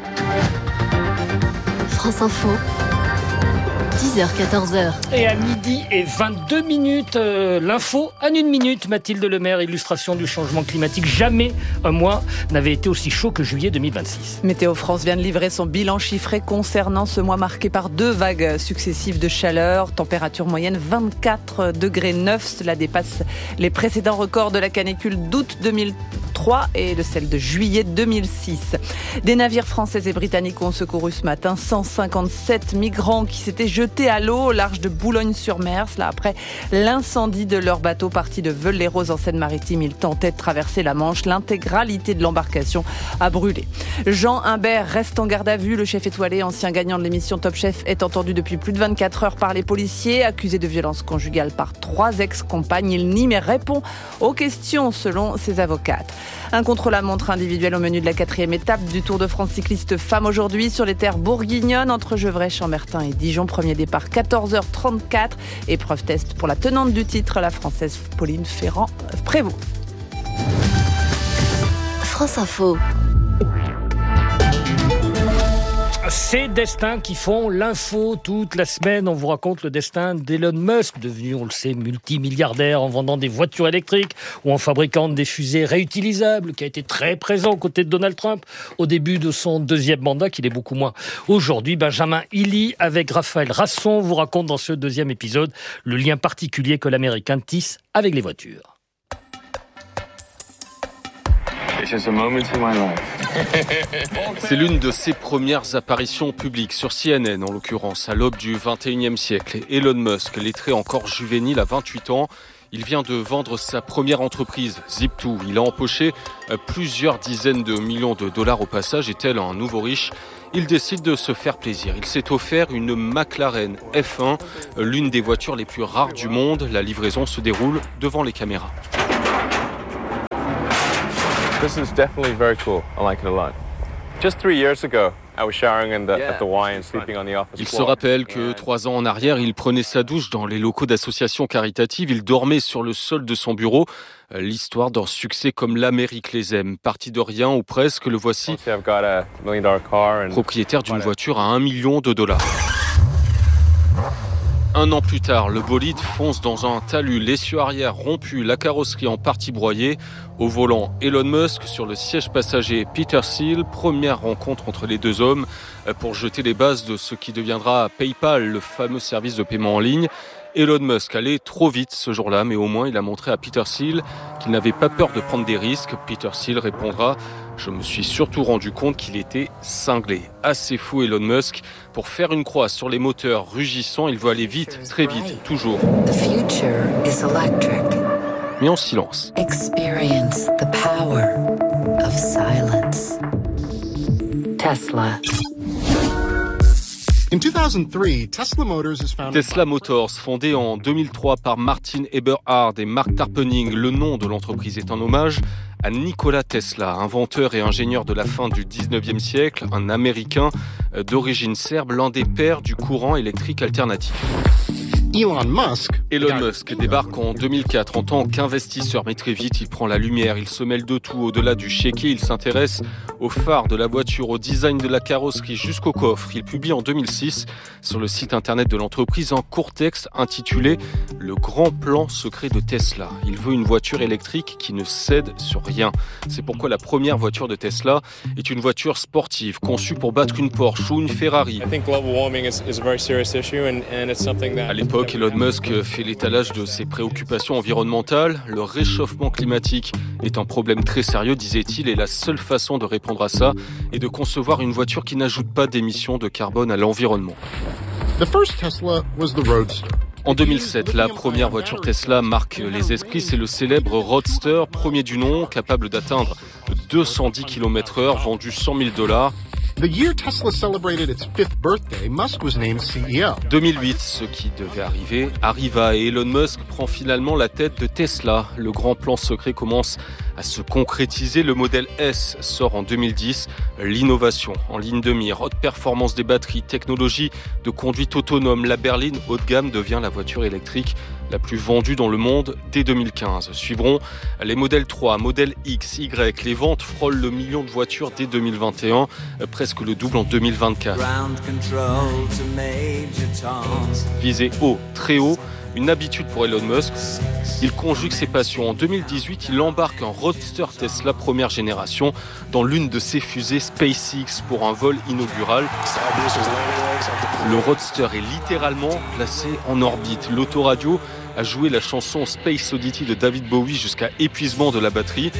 S19: France Info, 10h-14h.
S5: Et à 12h22, l'info en 1 minute. Mathilde Lemaire, illustration du changement climatique. Jamais un mois n'avait été aussi chaud que juillet 2026.
S8: Météo France vient de livrer son bilan chiffré concernant ce mois marqué par 2 vagues successives de chaleur. Température moyenne 24,9 degrés. Cela dépasse les précédents records de la canicule d'août 2003 et de celle de juillet 2006. Des navires français et britanniques ont secouru ce matin 157 migrants qui s'étaient jetés à l'eau au large de Boulogne-sur-Mer. Cela après l'incendie de leur bateau parti de Veules-les-Roses en Seine-Maritime. Ils tentaient de traverser la Manche. L'intégralité de l'embarcation a brûlé. Jean Humbert reste en garde à vue. Le chef étoilé, ancien gagnant de l'émission Top Chef, est entendu depuis plus de 24 heures par les policiers. Accusé de violence conjugale par 3 ex-compagnes. Il nie mais répond aux questions selon ses avocates. Un contre-la-montre individuel au menu de la 4e étape du Tour de France cycliste femmes aujourd'hui sur les terres bourguignonnes entre Gevrey, Chambertin et Dijon. Premier départ 14h34. Épreuve test pour la tenante du titre, la Française Pauline Ferrand-Prévot.
S19: France Info.
S5: Ces destins qui font l'info toute la semaine. On vous raconte le destin d'Elon Musk, devenu, on le sait, multimilliardaire en vendant des voitures électriques ou en fabriquant des fusées réutilisables, qui a été très présent aux côtés de Donald Trump au début de son 2e mandat, qu'il est beaucoup moins aujourd'hui. Benjamin Illy avec Raphaël Rasson vous raconte dans ce 2e épisode le lien particulier que l'Américain tisse avec les voitures.
S6: C'est l'une de ses premières apparitions publiques sur CNN, en l'occurrence, à l'aube du 21e siècle. Et Elon Musk, lettré encore juvénile à 28 ans, il vient de vendre sa première entreprise, Zip2. Il a empoché plusieurs dizaines de millions de dollars au passage, et tel un nouveau riche, il décide de se faire plaisir. Il s'est offert une McLaren F1, l'une des voitures les plus rares du monde. La livraison se déroule devant les caméras.
S7: This is definitely very cool. I like it a lot. Just 3 years ago, I was showering at the Y and sleeping on the office floor.
S6: Il se rappelle que 3 ans en arrière, il prenait sa douche dans les locaux d'associations caritatives. Il dormait sur le sol de son bureau. L'histoire d'un succès comme l'Amérique les aime. Parti de rien ou presque, le voici propriétaire d'une voiture à $1 million. Un an plus tard, le bolide fonce dans un talus, l'essieu arrière rompu, la carrosserie en partie broyée. Au volant, Elon Musk, sur le siège passager, Peter Thiel. Première rencontre entre les deux hommes pour jeter les bases de ce qui deviendra PayPal, le fameux service de paiement en ligne. Elon Musk allait trop vite ce jour-là, mais au moins il a montré à Peter Thiel qu'il n'avait pas peur de prendre des risques. Peter Thiel répondra « Je me suis surtout rendu compte qu'il était cinglé ». Assez fou Elon Musk. Pour faire une croix sur les moteurs rugissants, il veut aller vite, très vite, toujours.
S9: The future is electric.
S6: Mais en silence.
S9: Experience the power of silence. Tesla.
S6: Tesla Motors, fondée en 2003 par Martin Eberhard et Mark Tarpenning, le nom de l'entreprise est un hommage à Nikola Tesla, inventeur et ingénieur de la fin du 19e siècle, un Américain d'origine serbe, l'un des pères du courant électrique alternatif. Elon Musk débarque en 2004 en tant qu'investisseur, mais très vite il prend la lumière, il se mêle de tout, au-delà du chéquier, il s'intéresse au phare de la voiture, au design de la carrosserie jusqu'au coffre. Il publie en 2006 sur le site internet de l'entreprise un court texte intitulé « Le grand plan secret de Tesla ». Il veut une voiture électrique qui ne cède sur rien. C'est pourquoi la première voiture de Tesla est une voiture sportive conçue pour battre une Porsche ou une Ferrari. À l'époque, Elon Musk fait l'étalage de ses préoccupations environnementales. Le réchauffement climatique est un problème très sérieux, disait-il, et la seule façon de répondre à ça est de concevoir une voiture qui n'ajoute pas d'émissions de carbone à l'environnement. En 2007, la première voiture Tesla marque les esprits, c'est le célèbre Roadster, premier du nom, capable d'atteindre 210 km/h, vendu $100 000. 2008, ce qui devait arriver, arriva et Elon Musk prend finalement la tête de Tesla. Le grand plan secret commence à se concrétiser. Le modèle S sort en 2010. L'innovation en ligne de mire, haute performance des batteries, technologie de conduite autonome. La berline haut de gamme devient la voiture électrique la plus vendue dans le monde dès 2015. Suivront les modèles 3, modèle X, Y. Les ventes frôlent le million de voitures dès 2021, presque le double en 2024. Viser haut, très haut, une habitude pour Elon Musk. Il conjugue ses passions. En 2018, il embarque un Roadster Tesla première génération dans l'une de ses fusées SpaceX pour un vol inaugural. Le Roadster est littéralement placé en orbite. L'autoradio a joué la chanson Space Oddity de David Bowie jusqu'à épuisement de la batterie.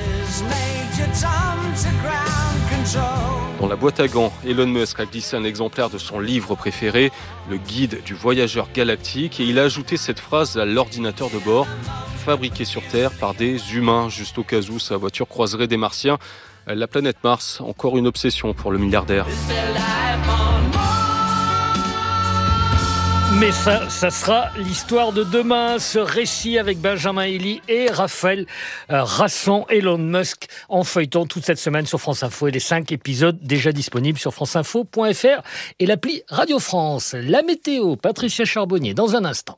S6: Dans la boîte à gants, Elon Musk a glissé un exemplaire de son livre préféré, le guide du voyageur galactique, et il a ajouté cette phrase à l'ordinateur de bord, fabriqué sur Terre par des humains, juste au cas où sa voiture croiserait des Martiens. La planète Mars, encore une obsession pour le milliardaire.
S5: Mais ça sera l'histoire de demain, ce récit avec Benjamin Elie et Raphaël Rasson, Elon Musk, en feuilleton toute cette semaine sur France Info et les 5 épisodes déjà disponibles sur franceinfo.fr et l'appli Radio France. La météo, Patricia Charbonnier, dans un instant.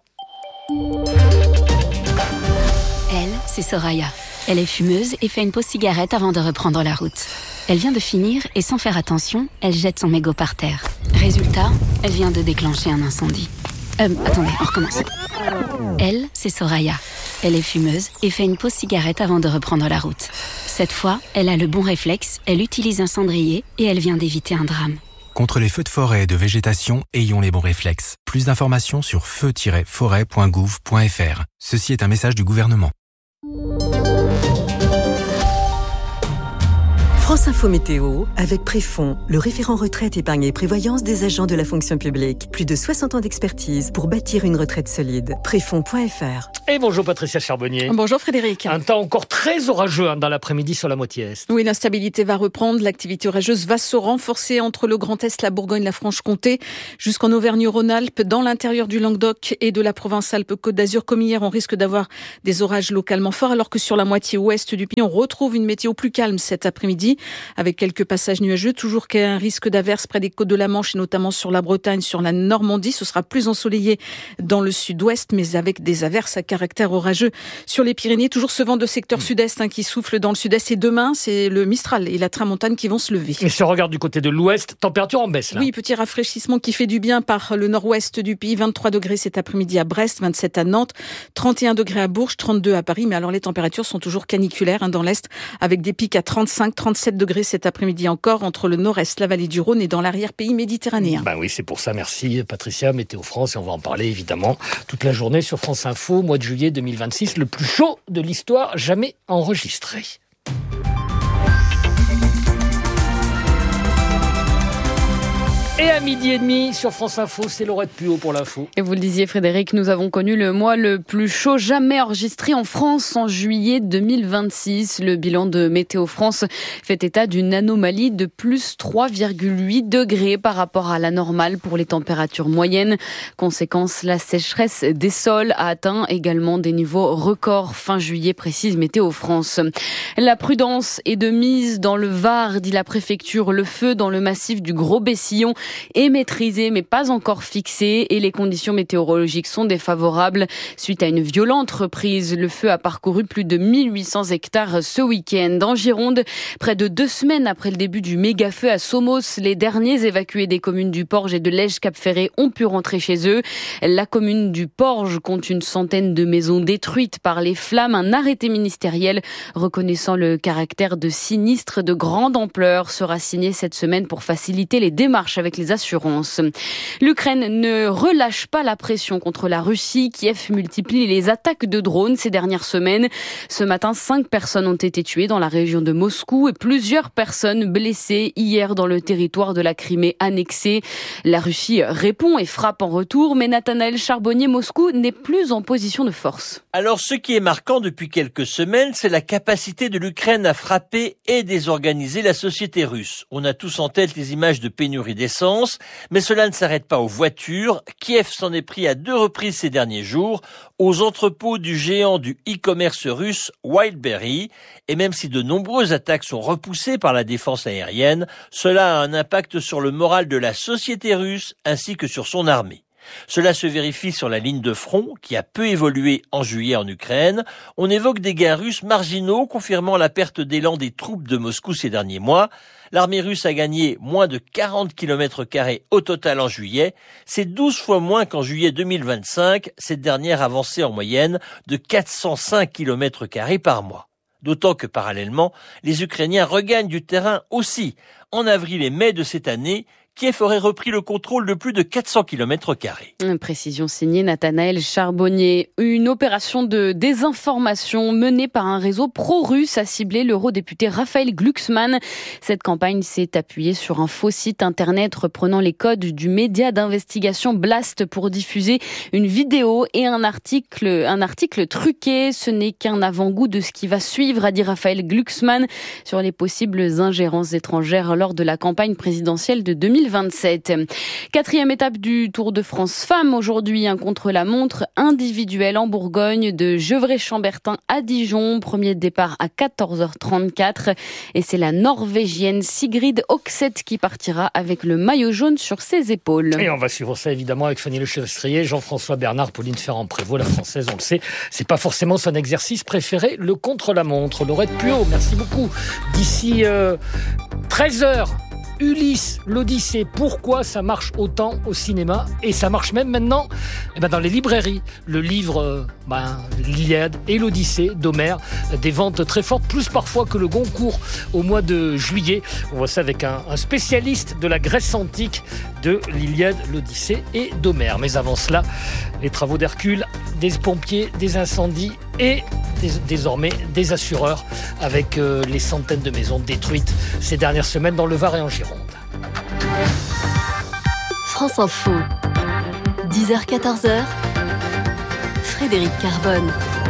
S10: Elle, c'est Soraya. Elle est fumeuse et fait une pause cigarette avant de reprendre la route. Elle vient de finir et sans faire attention, elle jette son mégot par terre. Résultat, elle vient de déclencher un incendie. Attendez, on recommence. Elle, c'est Soraya. Elle est fumeuse et fait une pause cigarette avant de reprendre la route. Cette fois, elle a le bon réflexe, elle utilise un cendrier et elle vient d'éviter un drame.
S11: Contre les feux de forêt et de végétation, ayons les bons réflexes. Plus d'informations sur feu-forêt.gouv.fr. Ceci est un message du gouvernement.
S13: France Info Météo, avec Préfond, le référent retraite, épargne et prévoyance des agents de la fonction publique. Plus de 60 ans d'expertise pour bâtir une retraite solide. Préfond.fr.
S5: Et bonjour Patricia Charbonnier.
S8: Bonjour Frédéric.
S5: Un temps encore très orageux dans l'après-midi sur la moitié est.
S8: Oui, l'instabilité va reprendre. L'activité orageuse va se renforcer entre le Grand Est, la Bourgogne, la Franche-Comté, jusqu'en Auvergne-Rhône-Alpes, dans l'intérieur du Languedoc et de la Provence-Alpes-Côte d'Azur. Comme hier, on risque d'avoir des orages localement forts, alors que sur la moitié ouest du pays, on retrouve une météo plus calme cet après-midi, avec quelques passages nuageux, toujours qu'un risque d'averse près des côtes de la Manche et notamment sur la Bretagne, sur la Normandie. Ce sera plus ensoleillé dans le sud-ouest, mais avec des averses à caractère orageux sur les Pyrénées. Toujours ce vent de secteur sud-est qui souffle dans le sud-est. Et demain, c'est le Mistral et la Tramontane qui vont se lever.
S5: Et si on regarde du côté de l'ouest, température en baisse là.
S8: Oui, petit rafraîchissement qui fait du bien par le nord-ouest du pays. 23 degrés cet après-midi à Brest, 27 à Nantes, 31 degrés à Bourges, 32 à Paris. Mais alors les températures sont toujours caniculaires dans l'est, avec des pics à 35, 37 degrés cet après-midi encore entre le nord-est, la vallée du Rhône et dans l'arrière-pays méditerranéen.
S5: Ben oui, c'est pour ça. Merci Patricia, Météo France. Et on va en parler évidemment toute la journée sur France Info, mois de juillet 2026, le plus chaud de l'histoire jamais enregistré. Et à 12h30 sur France Info, c'est Laurette Puot pour l'info.
S24: Et vous le disiez Frédéric, nous avons connu le mois le plus chaud jamais enregistré en France en juillet 2026. Le bilan de Météo France fait état d'une anomalie de plus 3,8 degrés par rapport à la normale pour les températures moyennes. Conséquence, la sécheresse des sols a atteint également des niveaux records fin juillet, précise Météo France. La prudence est de mise dans le Var, dit la préfecture. Le feu dans le massif du Gros-Bessillon est maîtrisé mais pas encore fixé et les conditions météorologiques sont défavorables. Suite à une violente reprise, le feu a parcouru plus de 1800 hectares ce week-end. En Gironde, près de 2 semaines après le début du méga-feu à Somos, les derniers évacués des communes du Porge et de Lège-Cap-Ferré ont pu rentrer chez eux. La commune du Porge compte une centaine de maisons détruites par les flammes. Un arrêté ministériel reconnaissant le caractère de sinistre de grande ampleur sera signé cette semaine pour faciliter les démarches avec les assurances. L'Ukraine ne relâche pas la pression contre la Russie. Kiev multiplie les attaques de drones ces dernières semaines. Ce matin, 5 personnes ont été tuées dans la région de Moscou et plusieurs personnes blessées hier dans le territoire de la Crimée annexée. La Russie répond et frappe en retour, mais Nathanaël Charbonnier, Moscou n'est plus en position de force.
S25: Alors, ce qui est marquant depuis quelques semaines, c'est la capacité de l'Ukraine à frapper et désorganiser la société russe. On a tous en tête les images de pénurie d'essence, mais cela ne s'arrête pas aux voitures. Kiev s'en est pris à 2 reprises ces derniers jours aux entrepôts du géant du e-commerce russe Wildberry. Et même si de nombreuses attaques sont repoussées par la défense aérienne, cela a un impact sur le moral de la société russe ainsi que sur son armée. Cela se vérifie sur la ligne de front, qui a peu évolué en juillet en Ukraine. On évoque des gains russes marginaux, confirmant la perte d'élan des troupes de Moscou ces derniers mois. L'armée russe a gagné moins de 40 km² au total en juillet. C'est 12 fois moins qu'en juillet 2025. Cette dernière avançait en moyenne de 405 km² par mois. D'autant que parallèlement, les Ukrainiens regagnent du terrain aussi. En avril et mai de cette année, Kiev aurait repris le contrôle de plus de 400 km².
S24: Précision signée Nathanaël Charbonnier. Une opération de désinformation menée par un réseau pro-russe a ciblé l'eurodéputé Raphaël Glucksmann. Cette campagne s'est appuyée sur un faux site internet reprenant les codes du média d'investigation Blast pour diffuser une vidéo et un article truqué. Ce n'est qu'un avant-goût de ce qui va suivre, a dit Raphaël Glucksmann sur les possibles ingérences étrangères lors de la campagne présidentielle de 2022. 2027. 4e étape du Tour de France Femmes aujourd'hui, un contre-la-montre individuel en Bourgogne de Gevrey-Chambertin à Dijon. Premier départ à 14h34 et c'est la Norvégienne Sigrid Oxeth qui partira avec le maillot jaune sur ses épaules.
S5: Et on va suivre ça évidemment avec Fanny Lechestrier, Jean-François Bernard, Pauline Ferrand-Prévôt, la française, on le sait, c'est pas forcément son exercice préféré, le contre-la-montre. Laurette Puot, merci beaucoup. D'ici 13h, Ulysse, l'Odyssée, pourquoi ça marche autant au cinéma et ça marche même maintenant dans les librairies. Le livre l'Iliade et l'Odyssée d'Homère, des ventes très fortes, plus parfois que le Goncourt au mois de juillet. On voit ça avec un spécialiste de la Grèce antique de l'Iliade, l'Odyssée et d'Homère. Mais avant cela, les travaux d'Hercule, des pompiers, des incendies et désormais des assureurs avec les centaines de maisons détruites ces dernières semaines dans le Var et en Gironde.
S3: France Info, 10h-14h, Frédéric Carbone.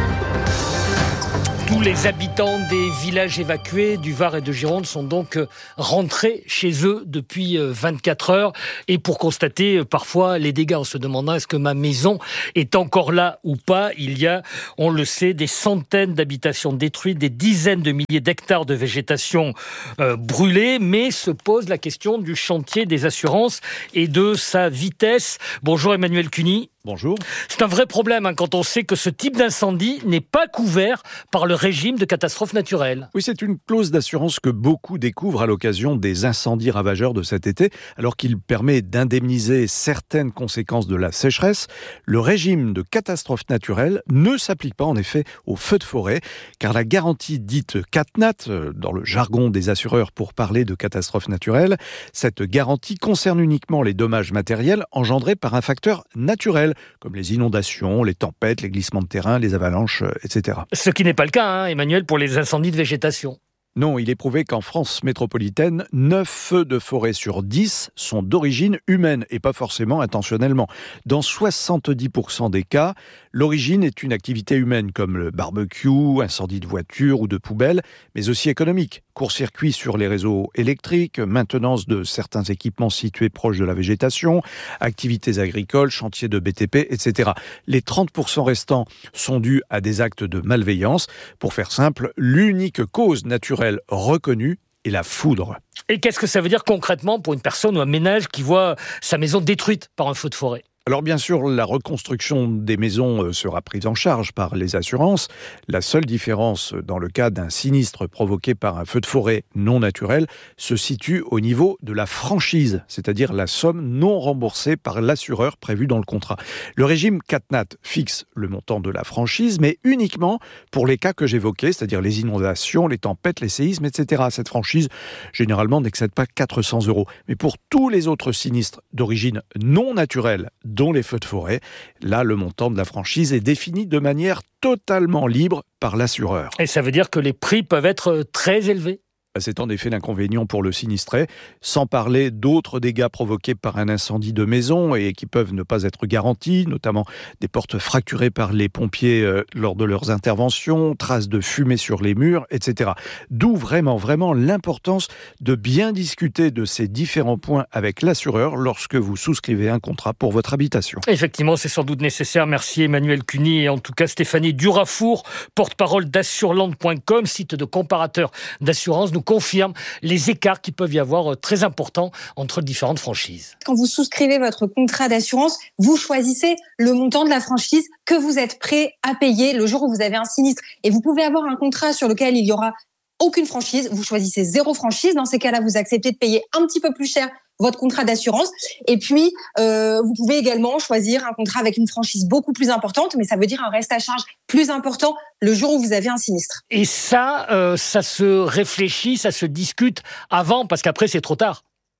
S5: Tous les habitants des villages évacués du Var et de Gironde sont donc rentrés chez eux depuis 24 heures et pour constater parfois les dégâts en se demandant est-ce que ma maison est encore là ou pas. Il y a, on le sait, des centaines d'habitations détruites, des dizaines de milliers d'hectares de végétation brûlée, mais se pose la question du chantier des assurances et de sa vitesse. Bonjour Emmanuel Cuny.
S12: Bonjour.
S5: C'est un vrai problème quand on sait que ce type d'incendie n'est pas couvert par le régime de catastrophe naturelle.
S12: Oui, c'est une clause d'assurance que beaucoup découvrent à l'occasion des incendies ravageurs de cet été, alors qu'il permet d'indemniser certaines conséquences de la sécheresse. Le régime de catastrophe naturelle ne s'applique pas en effet aux feux de forêt, car la garantie dite CatNat, dans le jargon des assureurs pour parler de catastrophe naturelle, cette garantie concerne uniquement les dommages matériels engendrés par un facteur naturel, comme les inondations, les tempêtes, les glissements de terrain, les avalanches, etc.
S5: Ce qui n'est pas le cas, Emmanuel, pour les incendies de végétation.
S12: Non, il est prouvé qu'en France métropolitaine, 9 feux de forêt sur 10 sont d'origine humaine et pas forcément intentionnellement. Dans 70% des cas, l'origine est une activité humaine comme le barbecue, incendie de voiture ou de poubelle, mais aussi économique. Court-circuit sur les réseaux électriques, maintenance de certains équipements situés proches de la végétation, activités agricoles, chantiers de BTP, etc. Les 30% restants sont dus à des actes de malveillance. Pour faire simple, l'unique cause naturelle reconnue est la foudre.
S5: Et qu'est-ce que ça veut dire concrètement pour une personne ou un ménage qui voit sa maison détruite par un feu de forêt ?
S12: Alors bien sûr, la reconstruction des maisons sera prise en charge par les assurances. La seule différence dans le cas d'un sinistre provoqué par un feu de forêt non naturel se situe au niveau de la franchise, c'est-à-dire la somme non remboursée par l'assureur prévue dans le contrat. Le régime CatNat fixe le montant de la franchise, mais uniquement pour les cas que j'évoquais, c'est-à-dire les inondations, les tempêtes, les séismes, etc. Cette franchise, généralement, n'excède pas 400 €. Mais pour tous les autres sinistres d'origine non naturelle, dont les feux de forêt, là, le montant de la franchise est défini de manière totalement libre par l'assureur.
S5: Et ça veut dire que les prix peuvent être très élevés ?
S12: C'est en effet l'inconvénient pour le sinistré, sans parler d'autres dégâts provoqués par un incendie de maison et qui peuvent ne pas être garantis, notamment des portes fracturées par les pompiers lors de leurs interventions, traces de fumée sur les murs, etc. D'où vraiment l'importance de bien discuter de ces différents points avec l'assureur lorsque vous souscrivez un contrat pour votre habitation.
S5: Effectivement, c'est sans doute nécessaire. Merci Emmanuel Cuny et en tout cas Stéphanie Durafour, porte-parole d'assureland.com, site de comparateur d'assurance, nous confirme les écarts qui peuvent y avoir très importants entre différentes franchises.
S14: Quand vous souscrivez votre contrat d'assurance, vous choisissez le montant de la franchise que vous êtes prêt à payer le jour où vous avez un sinistre. Et vous pouvez avoir un contrat sur lequel il y aura aucune franchise. Vous choisissez 0 franchise. Dans ces cas-là, vous acceptez de payer un petit peu plus cher votre contrat d'assurance. Et puis, vous pouvez également choisir un contrat avec une franchise beaucoup plus importante, mais ça veut dire un reste à charge plus important le jour où vous avez un sinistre.
S5: Et ça, ça se réfléchit, ça se discute avant, parce qu'après, c'est trop tard.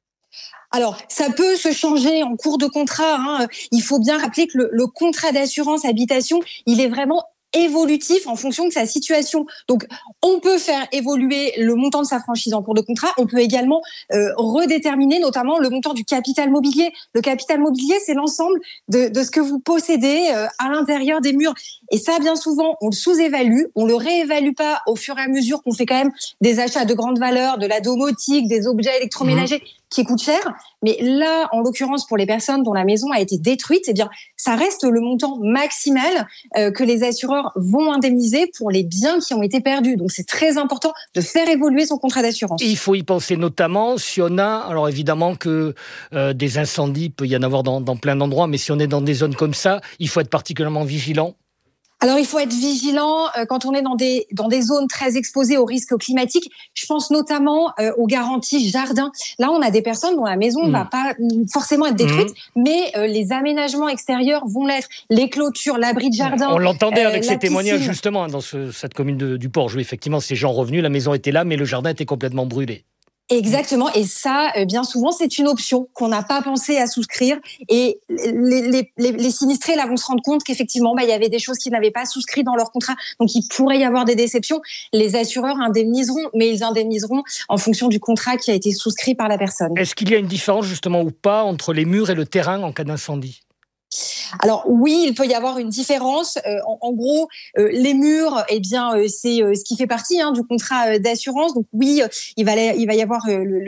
S14: Alors, ça peut se changer en cours de contrat. Il faut bien rappeler que le contrat d'assurance habitation, il est vraiment évolutif en fonction de sa situation. Donc, on peut faire évoluer le montant de sa franchise en cours de contrat. On peut également redéterminer notamment le montant du capital mobilier. Le capital mobilier, c'est l'ensemble de ce que vous possédez à l'intérieur des murs. Et ça, bien souvent, on le sous-évalue, on le réévalue pas au fur et à mesure qu'on fait quand même des achats de grande valeur, de la domotique, des objets électroménagers qui coûtent cher. Mais là, en l'occurrence, pour les personnes dont la maison a été détruite, eh bien, ça reste le montant maximal que les assureurs vont indemniser pour les biens qui ont été perdus. Donc, c'est très important de faire évoluer son contrat d'assurance.
S5: Et il faut y penser notamment si on a, alors évidemment que des incendies, il peut y en avoir dans plein d'endroits, mais si on est dans des zones comme ça, il faut être particulièrement vigilant.
S14: Alors, il faut être vigilant quand on est dans des zones très exposées aux risques climatiques. Je pense notamment aux garanties jardin. Là, on a des personnes dont la maison va pas forcément être détruite, mais les aménagements extérieurs vont l'être. Les clôtures, l'abri de jardin.
S5: On l'entendait avec ces témoignages justement dans cette commune du Porge. Effectivement, ces gens revenus, la maison était là, mais le jardin était complètement brûlé.
S14: Exactement, et ça, bien souvent, c'est une option qu'on n'a pas pensé à souscrire. Et les sinistrés là vont se rendre compte qu'effectivement, il y avait des choses qu'ils n'avaient pas souscrit dans leur contrat, donc il pourrait y avoir des déceptions. Les assureurs indemniseront, mais ils indemniseront en fonction du contrat qui a été souscrit par la personne.
S5: Est-ce qu'il y a une différence justement ou pas entre les murs et le terrain en cas d'incendie ?
S14: Alors oui, il peut y avoir une différence. En gros, les murs, c'est ce qui fait partie du contrat d'assurance. Donc oui, il va y avoir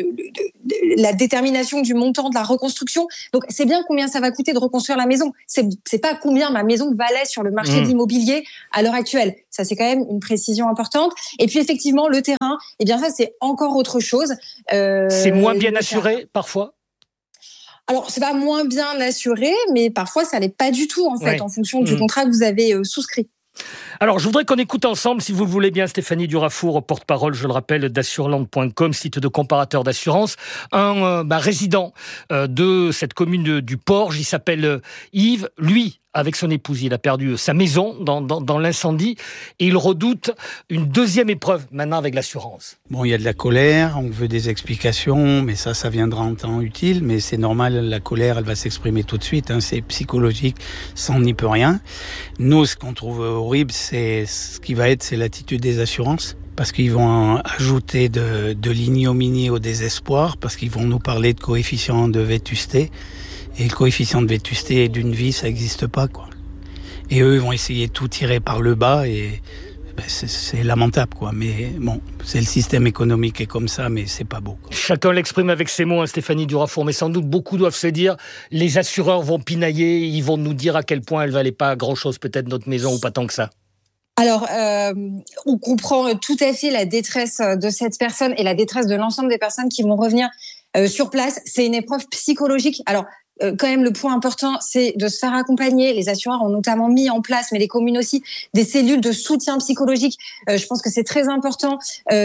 S14: la détermination du montant de la reconstruction. Donc c'est bien combien ça va coûter de reconstruire la maison. C'est pas combien ma maison valait sur le marché de l'immobilier à l'heure actuelle. Ça, c'est quand même une précision importante. Et puis effectivement, le terrain, ça c'est encore autre chose.
S5: C'est moins bien assuré parfois.
S14: Alors, c'est pas moins bien assuré, mais parfois, ça l'est pas du tout, en fait, en fonction du contrat que vous avez souscrit.
S5: Alors, je voudrais qu'on écoute ensemble, si vous le voulez bien, Stéphanie Durafour, porte-parole, je le rappelle, d'assureland.com, site de comparateur d'assurance, un résident de cette commune du Porge, il s'appelle Yves. Lui, avec son épouse, il a perdu sa maison dans l'incendie et il redoute une deuxième épreuve maintenant avec l'assurance.
S15: Bon, il y a de la colère, on veut des explications, mais ça viendra en temps utile, mais c'est normal, la colère, elle va s'exprimer tout de suite, c'est psychologique, ça on n'y peut rien. Nous, ce qu'on trouve horrible, c'est l'attitude des assurances, parce qu'ils vont ajouter de l'ignominie au désespoir, parce qu'ils vont nous parler de coefficient de vétusté. Et le coefficient de vétusté d'une vie, ça n'existe pas, quoi. Et eux, ils vont essayer de tout tirer par le bas et c'est lamentable, quoi. Mais bon, c'est le système économique est comme ça, mais c'est pas beau, quoi.
S5: Chacun l'exprime avec ses mots, Stéphanie Durafour, mais sans doute beaucoup doivent se dire, les assureurs vont pinailler, ils vont nous dire à quel point elle valait pas grand-chose, peut-être notre maison ou pas tant que ça.
S14: Alors, on comprend tout à fait la détresse de cette personne et la détresse de l'ensemble des personnes qui vont revenir sur place. C'est une épreuve psychologique. Alors, quand même, le point important, c'est de se faire accompagner. Les assureurs ont notamment mis en place, mais les communes aussi, des cellules de soutien psychologique. Je pense que c'est très important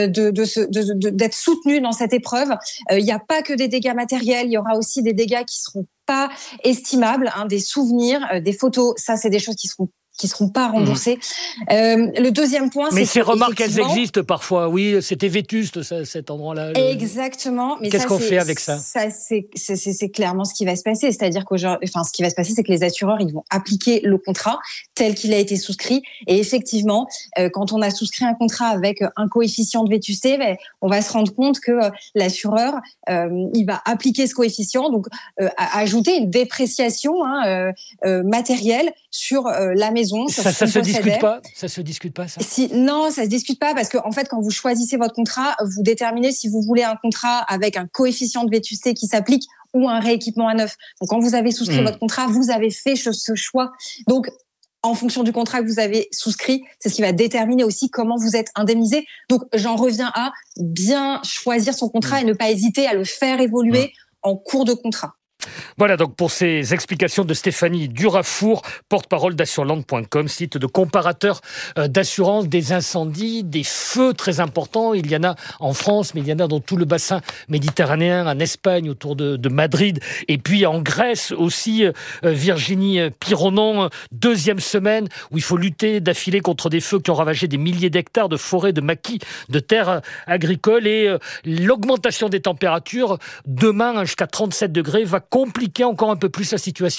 S14: d'être soutenu dans cette épreuve. Il n'y a pas que des dégâts matériels, il y aura aussi des dégâts qui seront pas estimables, des souvenirs, des photos. Ça, c'est des choses qui seront pas remboursées. Le deuxième point,
S5: mais ces remarques, elles existent parfois. Oui, c'était vétuste, cet endroit-là.
S14: Exactement. Mais
S5: qu'est-ce qu'on fait avec ça?
S14: Ça, c'est clairement ce qui va se passer. C'est-à-dire ce qui va se passer, c'est que les assureurs, ils vont appliquer le contrat tel qu'il a été souscrit. Et effectivement, quand on a souscrit un contrat avec un coefficient de vétusté, on va se rendre compte que l'assureur, il va appliquer ce coefficient, donc ajouter une dépréciation matérielle sur la maison.
S5: Ça se discute pas. Ça se discute pas, ça.
S14: Non, ça se discute pas parce que en fait, quand vous choisissez votre contrat, vous déterminez si vous voulez un contrat avec un coefficient de vétusté qui s'applique ou un rééquipement à neuf. Donc, quand vous avez souscrit votre contrat, vous avez fait ce choix. Donc, en fonction du contrat que vous avez souscrit, c'est ce qui va déterminer aussi comment vous êtes indemnisé. Donc, j'en reviens à bien choisir son contrat et ne pas hésiter à le faire évoluer en cours de contrat.
S5: Voilà donc pour ces explications de Stéphanie Durafour, porte-parole d'assureland.com, site de comparateur d'assurance des incendies, des feux très importants. Il y en a en France, mais il y en a dans tout le bassin méditerranéen, en Espagne, autour de Madrid, et puis en Grèce aussi. Virginie Pironon, deuxième semaine où il faut lutter d'affilée contre des feux qui ont ravagé des milliers d'hectares de forêts, de maquis, de terres agricoles, et l'augmentation des températures demain jusqu'à 37 degrés va compliquer encore un peu plus la situation.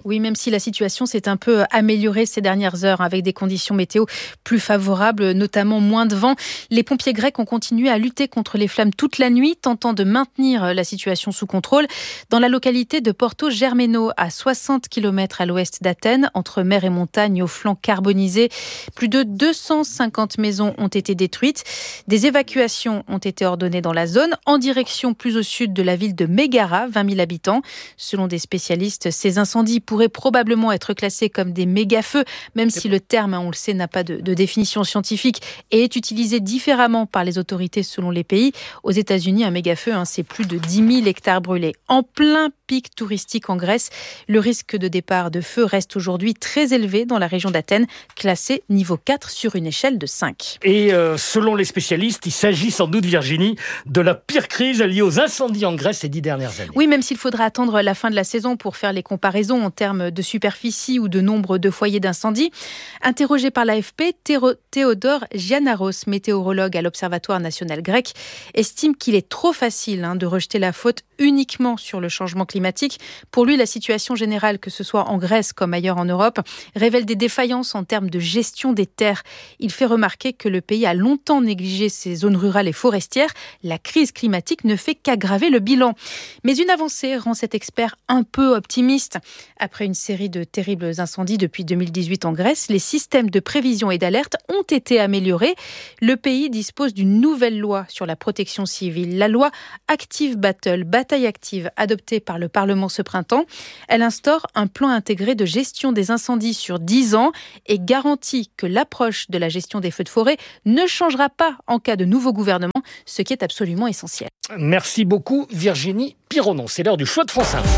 S16: Oui, même si la situation s'est un peu améliorée ces dernières heures avec des conditions météo plus favorables, notamment moins de vent. Les pompiers grecs ont continué à lutter contre les flammes toute la nuit, tentant de maintenir la situation sous contrôle. Dans la localité de Porto Germeno, à 60 km à l'ouest d'Athènes, entre mer et montagne aux flancs carbonisés, plus de 250 maisons ont été détruites. Des évacuations ont été ordonnées dans la zone, en direction plus au sud de la ville de Mégara, 20 000 habitants. Selon des spécialistes, ces incendies pourraient probablement être classés comme des méga-feux, même si le terme, on le sait, n'a pas de définition scientifique et est utilisé différemment par les autorités selon les pays. Aux États-Unis, un méga-feu, c'est plus de 10 000 hectares brûlés. En plein pic touristique en Grèce, le risque de départ de feu reste aujourd'hui très élevé dans la région d'Athènes, classé niveau 4 sur une échelle de 5.
S5: Et selon les spécialistes, il s'agit sans doute, Virginie, de la pire crise liée aux incendies en Grèce ces 10 dernières années.
S16: Oui, même s'il faudra attendre la fin de la saison pour faire les comparaisons en termes de superficie ou de nombre de foyers d'incendie. Interrogé par l'AFP, Théodore Giannaros, météorologue à l'Observatoire national grec, estime qu'il est trop facile de rejeter la faute uniquement sur le changement climatique. Pour lui, la situation générale, que ce soit en Grèce comme ailleurs en Europe, révèle des défaillances en termes de gestion des terres. Il fait remarquer que le pays a longtemps négligé ses zones rurales et forestières. La crise climatique ne fait qu'aggraver le bilan. Mais une avancée rend cet expert un peu optimiste. Après une série de terribles incendies depuis 2018 en Grèce, les systèmes de prévision et d'alerte ont été améliorés. Le pays dispose d'une nouvelle loi sur la protection civile, la loi Active Battle, bataille active, adoptée par le Parlement ce printemps. Elle instaure un plan intégré de gestion des incendies sur 10 ans et garantit que l'approche de la gestion des feux de forêt ne changera pas en cas de nouveau gouvernement, ce qui est absolument essentiel.
S5: Merci beaucoup Virginie Pironon. C'est l'heure du choix de France Info.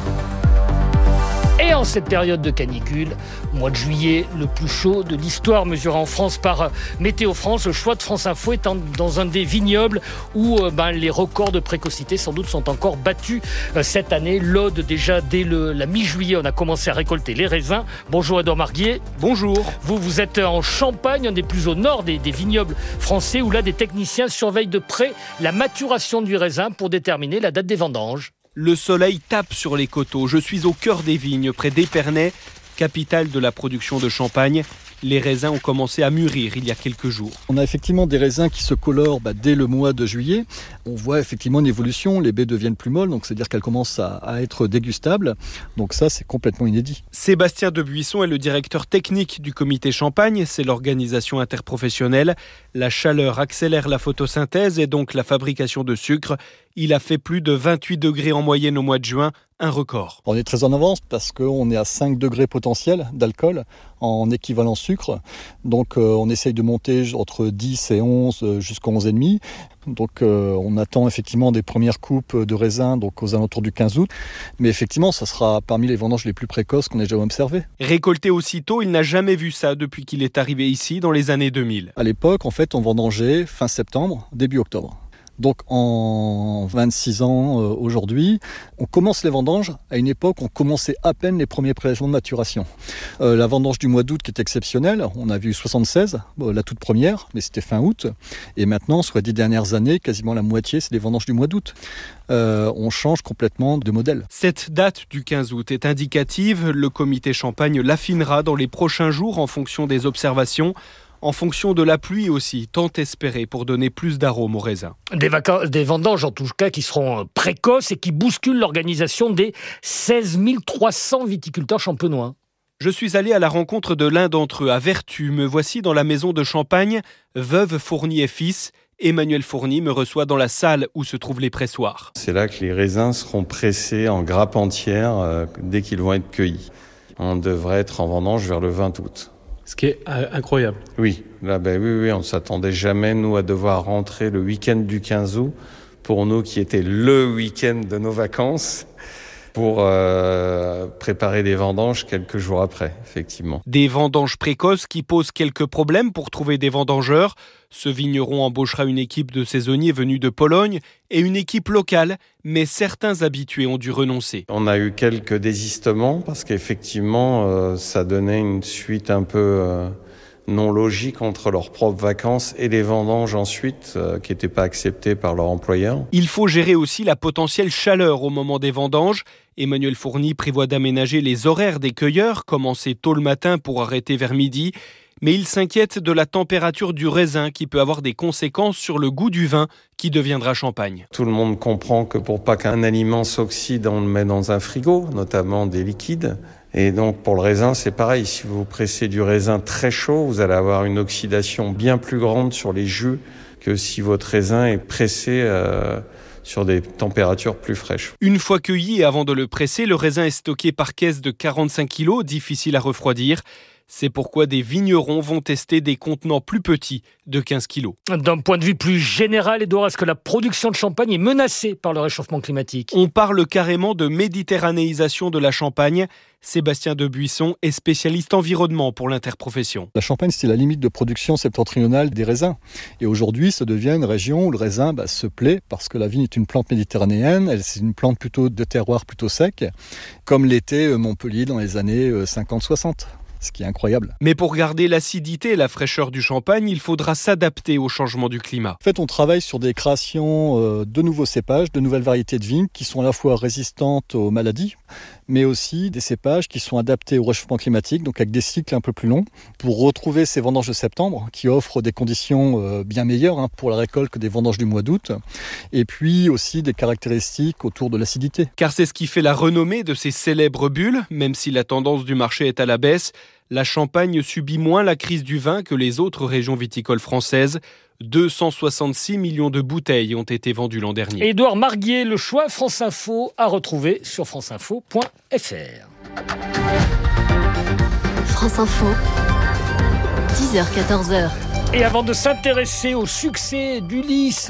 S5: Et en cette période de canicule, mois de juillet, le plus chaud de l'histoire mesuré en France par Météo France, le choix de France Info est dans un des vignobles où les records de précocité sans doute sont encore battus cette année. L'Aude, déjà dès la mi-juillet, on a commencé à récolter les raisins. Bonjour Edouard Marguier.
S6: Bonjour.
S5: Vous êtes en Champagne, un des plus au nord des vignobles français, où là des techniciens surveillent de près la maturation du raisin pour déterminer la date des vendanges.
S6: Le soleil tape sur les coteaux. Je suis au cœur des vignes, près d'Épernay, capitale de la production de champagne. Les raisins ont commencé à mûrir il y a quelques jours.
S1: On a effectivement des raisins qui se colorent dès le mois de juillet. On voit effectivement une évolution, les baies deviennent plus molles, donc c'est-à-dire qu'elles commencent à être dégustables. Donc ça, c'est complètement inédit.
S6: Sébastien Debuisson est le directeur technique du comité Champagne, c'est l'organisation interprofessionnelle. La chaleur accélère la photosynthèse et donc la fabrication de sucre. Il a fait plus de 28 degrés en moyenne au mois de juin, un record.
S1: On est très en avance parce qu'on est à 5 degrés potentiels d'alcool en équivalent sucre. Donc on essaye de monter entre 10 et 11 jusqu'à 11,5. Donc on attend effectivement des premières coupes de raisins donc aux alentours du 15 août. Mais effectivement, ça sera parmi les vendanges les plus précoces qu'on ait jamais observées.
S6: Récolté aussitôt, il n'a jamais vu ça depuis qu'il est arrivé ici dans les années 2000.
S1: À l'époque, en fait, on vendangeait fin septembre, début octobre. Donc en 26 ans aujourd'hui, on commence les vendanges. À une époque, on commençait à peine les premiers prélèvements de maturation. La vendange du mois d'août qui est exceptionnelle, on a vu 76, la toute première, mais c'était fin août. Et maintenant, sur les 10 dernières années, quasiment la moitié, c'est les vendanges du mois d'août. On change complètement de modèle.
S6: Cette date du 15 août est indicative. Le comité Champagne l'affinera dans les prochains jours en fonction des observations. En fonction de la pluie aussi, tant espérée pour donner plus d'arômes aux raisins.
S5: Des vendanges en tout cas qui seront précoces et qui bousculent l'organisation des 16 300 viticulteurs champenois.
S6: Je suis allé à la rencontre de l'un d'entre eux à Vertu. Me voici dans la maison de Champagne, veuve Fourny et fils. Emmanuel Fourny me reçoit dans la salle où se trouvent les pressoirs.
S17: C'est là que les raisins seront pressés en grappe entière dès qu'ils vont être cueillis. On devrait être en vendange vers le 20 août.
S18: Ce qui est incroyable.
S17: Oui, là, oui, on ne s'attendait jamais, nous, à devoir rentrer le week-end du 15 août, pour nous qui était le week-end de nos vacances, pour préparer des vendanges quelques jours après, effectivement.
S6: Des vendanges précoces qui posent quelques problèmes pour trouver des vendangeurs. Ce vigneron embauchera une équipe de saisonniers venus de Pologne et une équipe locale, mais certains habitués ont dû renoncer.
S17: On a eu quelques désistements parce qu'effectivement, ça donnait une suite un peu non logique entre leurs propres vacances et les vendanges ensuite, qui n'étaient pas acceptées par leur employeur.
S4: Il faut gérer aussi la potentielle chaleur au moment des vendanges. Emmanuel Fourny prévoit d'aménager les horaires des cueilleurs, commencer tôt le matin pour arrêter vers midi. Mais il s'inquiète de la température du raisin qui peut avoir des conséquences sur le goût du vin qui deviendra champagne.
S17: Tout le monde comprend que pour pas qu'un aliment s'oxyde, on le met dans un frigo, notamment des liquides. Et donc pour le raisin, c'est pareil. Si vous pressez du raisin très chaud, vous allez avoir une oxydation bien plus grande sur les jus que si votre raisin est pressé sur des températures plus fraîches.
S4: Une fois cueilli et avant de le presser, le raisin est stocké par caisse de 45 kg, difficile à refroidir. C'est pourquoi des vignerons vont tester des contenants plus petits de 15 kg.
S5: D'un point de vue plus général, Édouard, est-ce que la production de champagne est menacée par le réchauffement climatique ?
S4: On parle carrément de méditerranéisation de la Champagne. Sébastien Debuisson est spécialiste environnement pour l'Interprofession.
S20: La Champagne, c'est la limite de production septentrionale des raisins. Et aujourd'hui, ça devient une région où le raisin se plaît parce que la vigne est une plante méditerranéenne. C'est une plante plutôt de terroir plutôt sec, comme l'était Montpellier dans les années 50-60. Ce qui est incroyable.
S4: Mais pour garder l'acidité et la fraîcheur du champagne, il faudra s'adapter au changement du climat.
S20: En fait, on travaille sur des créations de nouveaux cépages, de nouvelles variétés de vignes qui sont à la fois résistantes aux maladies, mais aussi des cépages qui sont adaptés au réchauffement climatique, donc avec des cycles un peu plus longs, pour retrouver ces vendanges de septembre qui offrent des conditions bien meilleures pour la récolte que des vendanges du mois d'août, et puis aussi des caractéristiques autour de l'acidité.
S4: Car c'est ce qui fait la renommée de ces célèbres bulles, même si la tendance du marché est à la baisse. La Champagne subit moins la crise du vin que les autres régions viticoles françaises. 266 millions de bouteilles ont été vendues l'an dernier.
S5: Édouard Marguier, le choix France Info à retrouver sur franceinfo.fr.
S3: France Info, 10h-14h.
S5: Et avant de s'intéresser au succès d'Ulysse